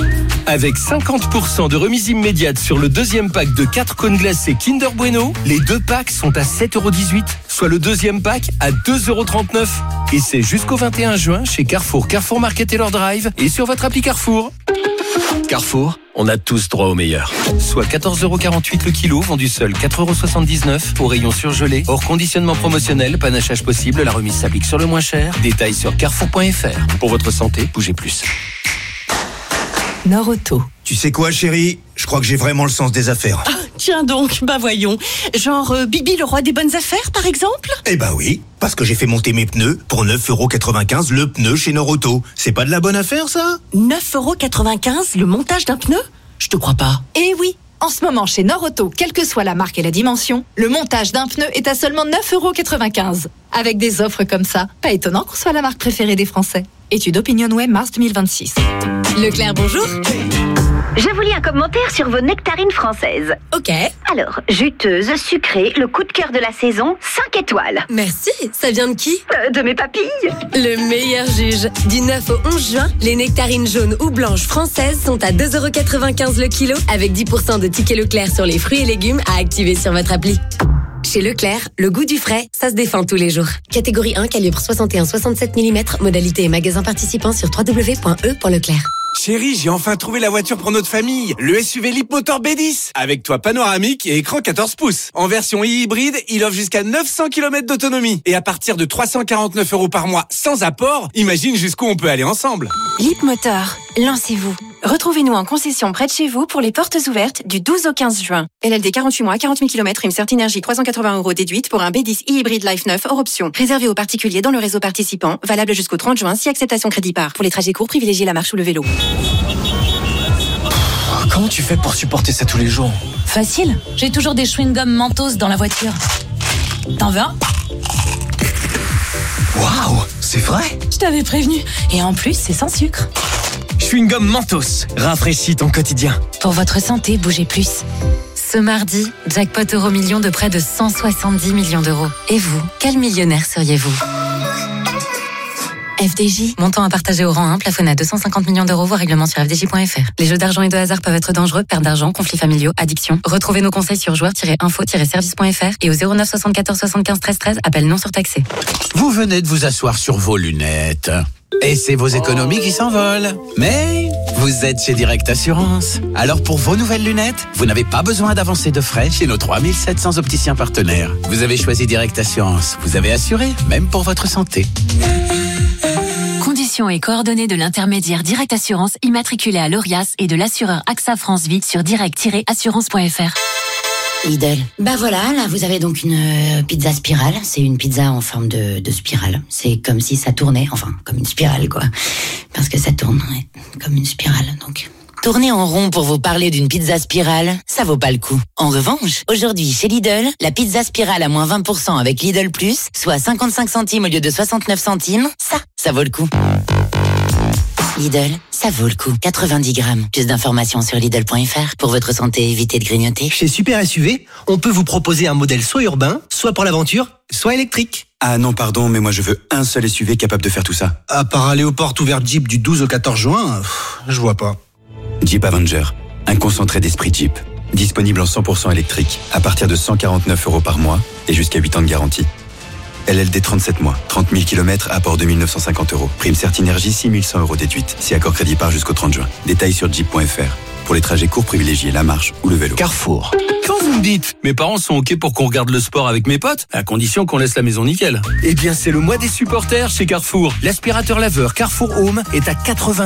Avec cinquante pour cent de remise immédiate sur le deuxième pack de quatre cônes glacés Kinder Bueno, les deux packs sont à sept euros dix-huit, soit le deuxième pack à deux euros trente-neuf. Et c'est jusqu'au vingt et un juin chez Carrefour, Carrefour Market et leur Drive et sur votre appli Carrefour. Carrefour, on a tous droit au meilleur. Soit quatorze euros quarante-huit le kilo, vendu seul quatre euros soixante-dix-neuf, au rayon surgelé, hors conditionnement promotionnel, panachage possible, la remise s'applique sur le moins cher. Détails sur carrefour point f r. Pour votre santé, bougez plus. Nord-Auto. Tu sais quoi, chérie? Je crois que j'ai vraiment le sens des affaires. Ah, tiens donc, bah voyons. Genre euh, Bibi le roi des bonnes affaires, par exemple? Eh bah oui, parce que j'ai fait monter mes pneus pour neuf euros quatre-vingt-quinze le pneu chez Nord-Auto. C'est pas de la bonne affaire, ça? neuf euros quatre-vingt-quinze le montage d'un pneu? Je te crois pas. Eh oui. En ce moment, chez Nord-Auto, quelle que soit la marque et la dimension, le montage d'un pneu est à seulement neuf euros quatre-vingt-quinze. Avec des offres comme ça, pas étonnant qu'on soit la marque préférée des Français. Étude OpinionWay mars deux mille vingt-six. Leclerc, bonjour. Je vous lis un commentaire sur vos nectarines françaises. Ok. Alors, juteuse, sucrée, le coup de cœur de la saison, cinq étoiles. Merci, ça vient de qui euh, De mes papilles. Le meilleur juge. Du neuf au onze juin, les nectarines jaunes ou blanches françaises sont à deux euros quatre-vingt-quinze le kilo, avec dix pour cent de tickets Leclerc sur les fruits et légumes à activer sur votre appli. Chez Leclerc, le goût du frais, ça se défend tous les jours. Catégorie un, calibre soixante et un virgule soixante-sept millimètres, modalité et magasin participant sur w w w point e point leclerc. Chérie, j'ai enfin trouvé la voiture pour notre famille. Le S U V Leapmotor B dix. Avec toit panoramique et écran quatorze pouces. En version hybride, il offre jusqu'à neuf cents kilomètres d'autonomie. Et à partir de trois cent quarante-neuf euros par mois sans apport, imagine jusqu'où on peut aller ensemble. Leapmotor, lancez-vous. Retrouvez-nous en concession près de chez vous pour les portes ouvertes du douze au quinze juin. L L D quarante-huit mois, quarante mille kilomètres, une Certi Énergie trois cent quatre-vingts euros déduite pour un B dix e-hybride Life neuf hors option. Réservé aux particuliers dans le réseau participant, valable jusqu'au trente juin si acceptation crédit par. Pour les trajets courts, privilégiez la marche ou le vélo. Comment tu fais pour supporter ça tous les jours? Facile, j'ai toujours des chewing-gums Mentos dans la voiture. T'en veux un? Waouh, c'est vrai? Je t'avais prévenu. Et en plus, c'est sans sucre. Chewing-gum Mentos, rafraîchis ton quotidien. Pour votre santé, bougez plus. Ce mardi, jackpot euro million de près de cent soixante-dix millions d'euros. Et vous, quel millionnaire seriez-vous? F D J, montant à partager au rang un, plafonné à deux cent cinquante millions d'euros, voire règlement sur f d j point f r. Les jeux d'argent et de hasard peuvent être dangereux, perte d'argent, conflits familiaux, addiction. Retrouvez nos conseils sur joueurs tiret info tiret service point f r et au zéro neuf soixante-quatorze soixante-quinze treize treize, appel non surtaxé. Vous venez de vous asseoir sur vos lunettes. Et c'est vos économies qui s'envolent. Mais vous êtes chez Direct Assurance. Alors pour vos nouvelles lunettes, vous n'avez pas besoin d'avancer de frais chez nos trois mille sept cents opticiens partenaires. Vous avez choisi Direct Assurance. Vous avez assuré, même pour votre santé. Conditions et coordonnées de l'intermédiaire Direct Assurance immatriculé à l'Orias et de l'assureur AXA France Vie sur direct tiret assurance point f r. Lidl. Bah voilà, là vous avez donc une euh, pizza spirale. C'est une pizza en forme de, de spirale. C'est comme si ça tournait, enfin comme une spirale quoi. Parce que ça tourne, ouais, comme une spirale donc. Tourner en rond pour vous parler d'une pizza spirale, ça vaut pas le coup. En revanche, aujourd'hui chez Lidl, la pizza spirale à moins vingt pour cent avec Lidl Plus, soit cinquante-cinq centimes au lieu de soixante-neuf centimes, ça, ça vaut le coup. Lidl, ça vaut le coup. quatre-vingt-dix grammes. Plus d'informations sur Lidl point f r. Pour votre santé, évitez de grignoter. Chez Super S U V, on peut vous proposer un modèle soit urbain, soit pour l'aventure, soit électrique. Ah non, pardon, mais moi je veux un seul S U V capable de faire tout ça. À part aller aux portes ouvertes Jeep du douze au quatorze juin, pff, je vois pas. Jeep Avenger, un concentré d'esprit Jeep. Disponible en cent pour cent électrique, à partir de cent quarante-neuf euros par mois et jusqu'à huit ans de garantie. L L D trente-sept mois, trente mille kilomètres, apport deux mille neuf cent cinquante euros. Prime Certi Énergie six mille cent euros déduite, si accord crédit par jusqu'au trente juin. Détails sur jeep point f r. Pour les trajets courts, privilégiez la marche ou le vélo. Carrefour. Quand vous me dites, mes parents sont OK pour qu'on regarde le sport avec mes potes, à condition qu'on laisse la maison nickel. Eh bien, c'est le mois des supporters chez Carrefour. L'aspirateur laveur Carrefour Home est à quatre-vingt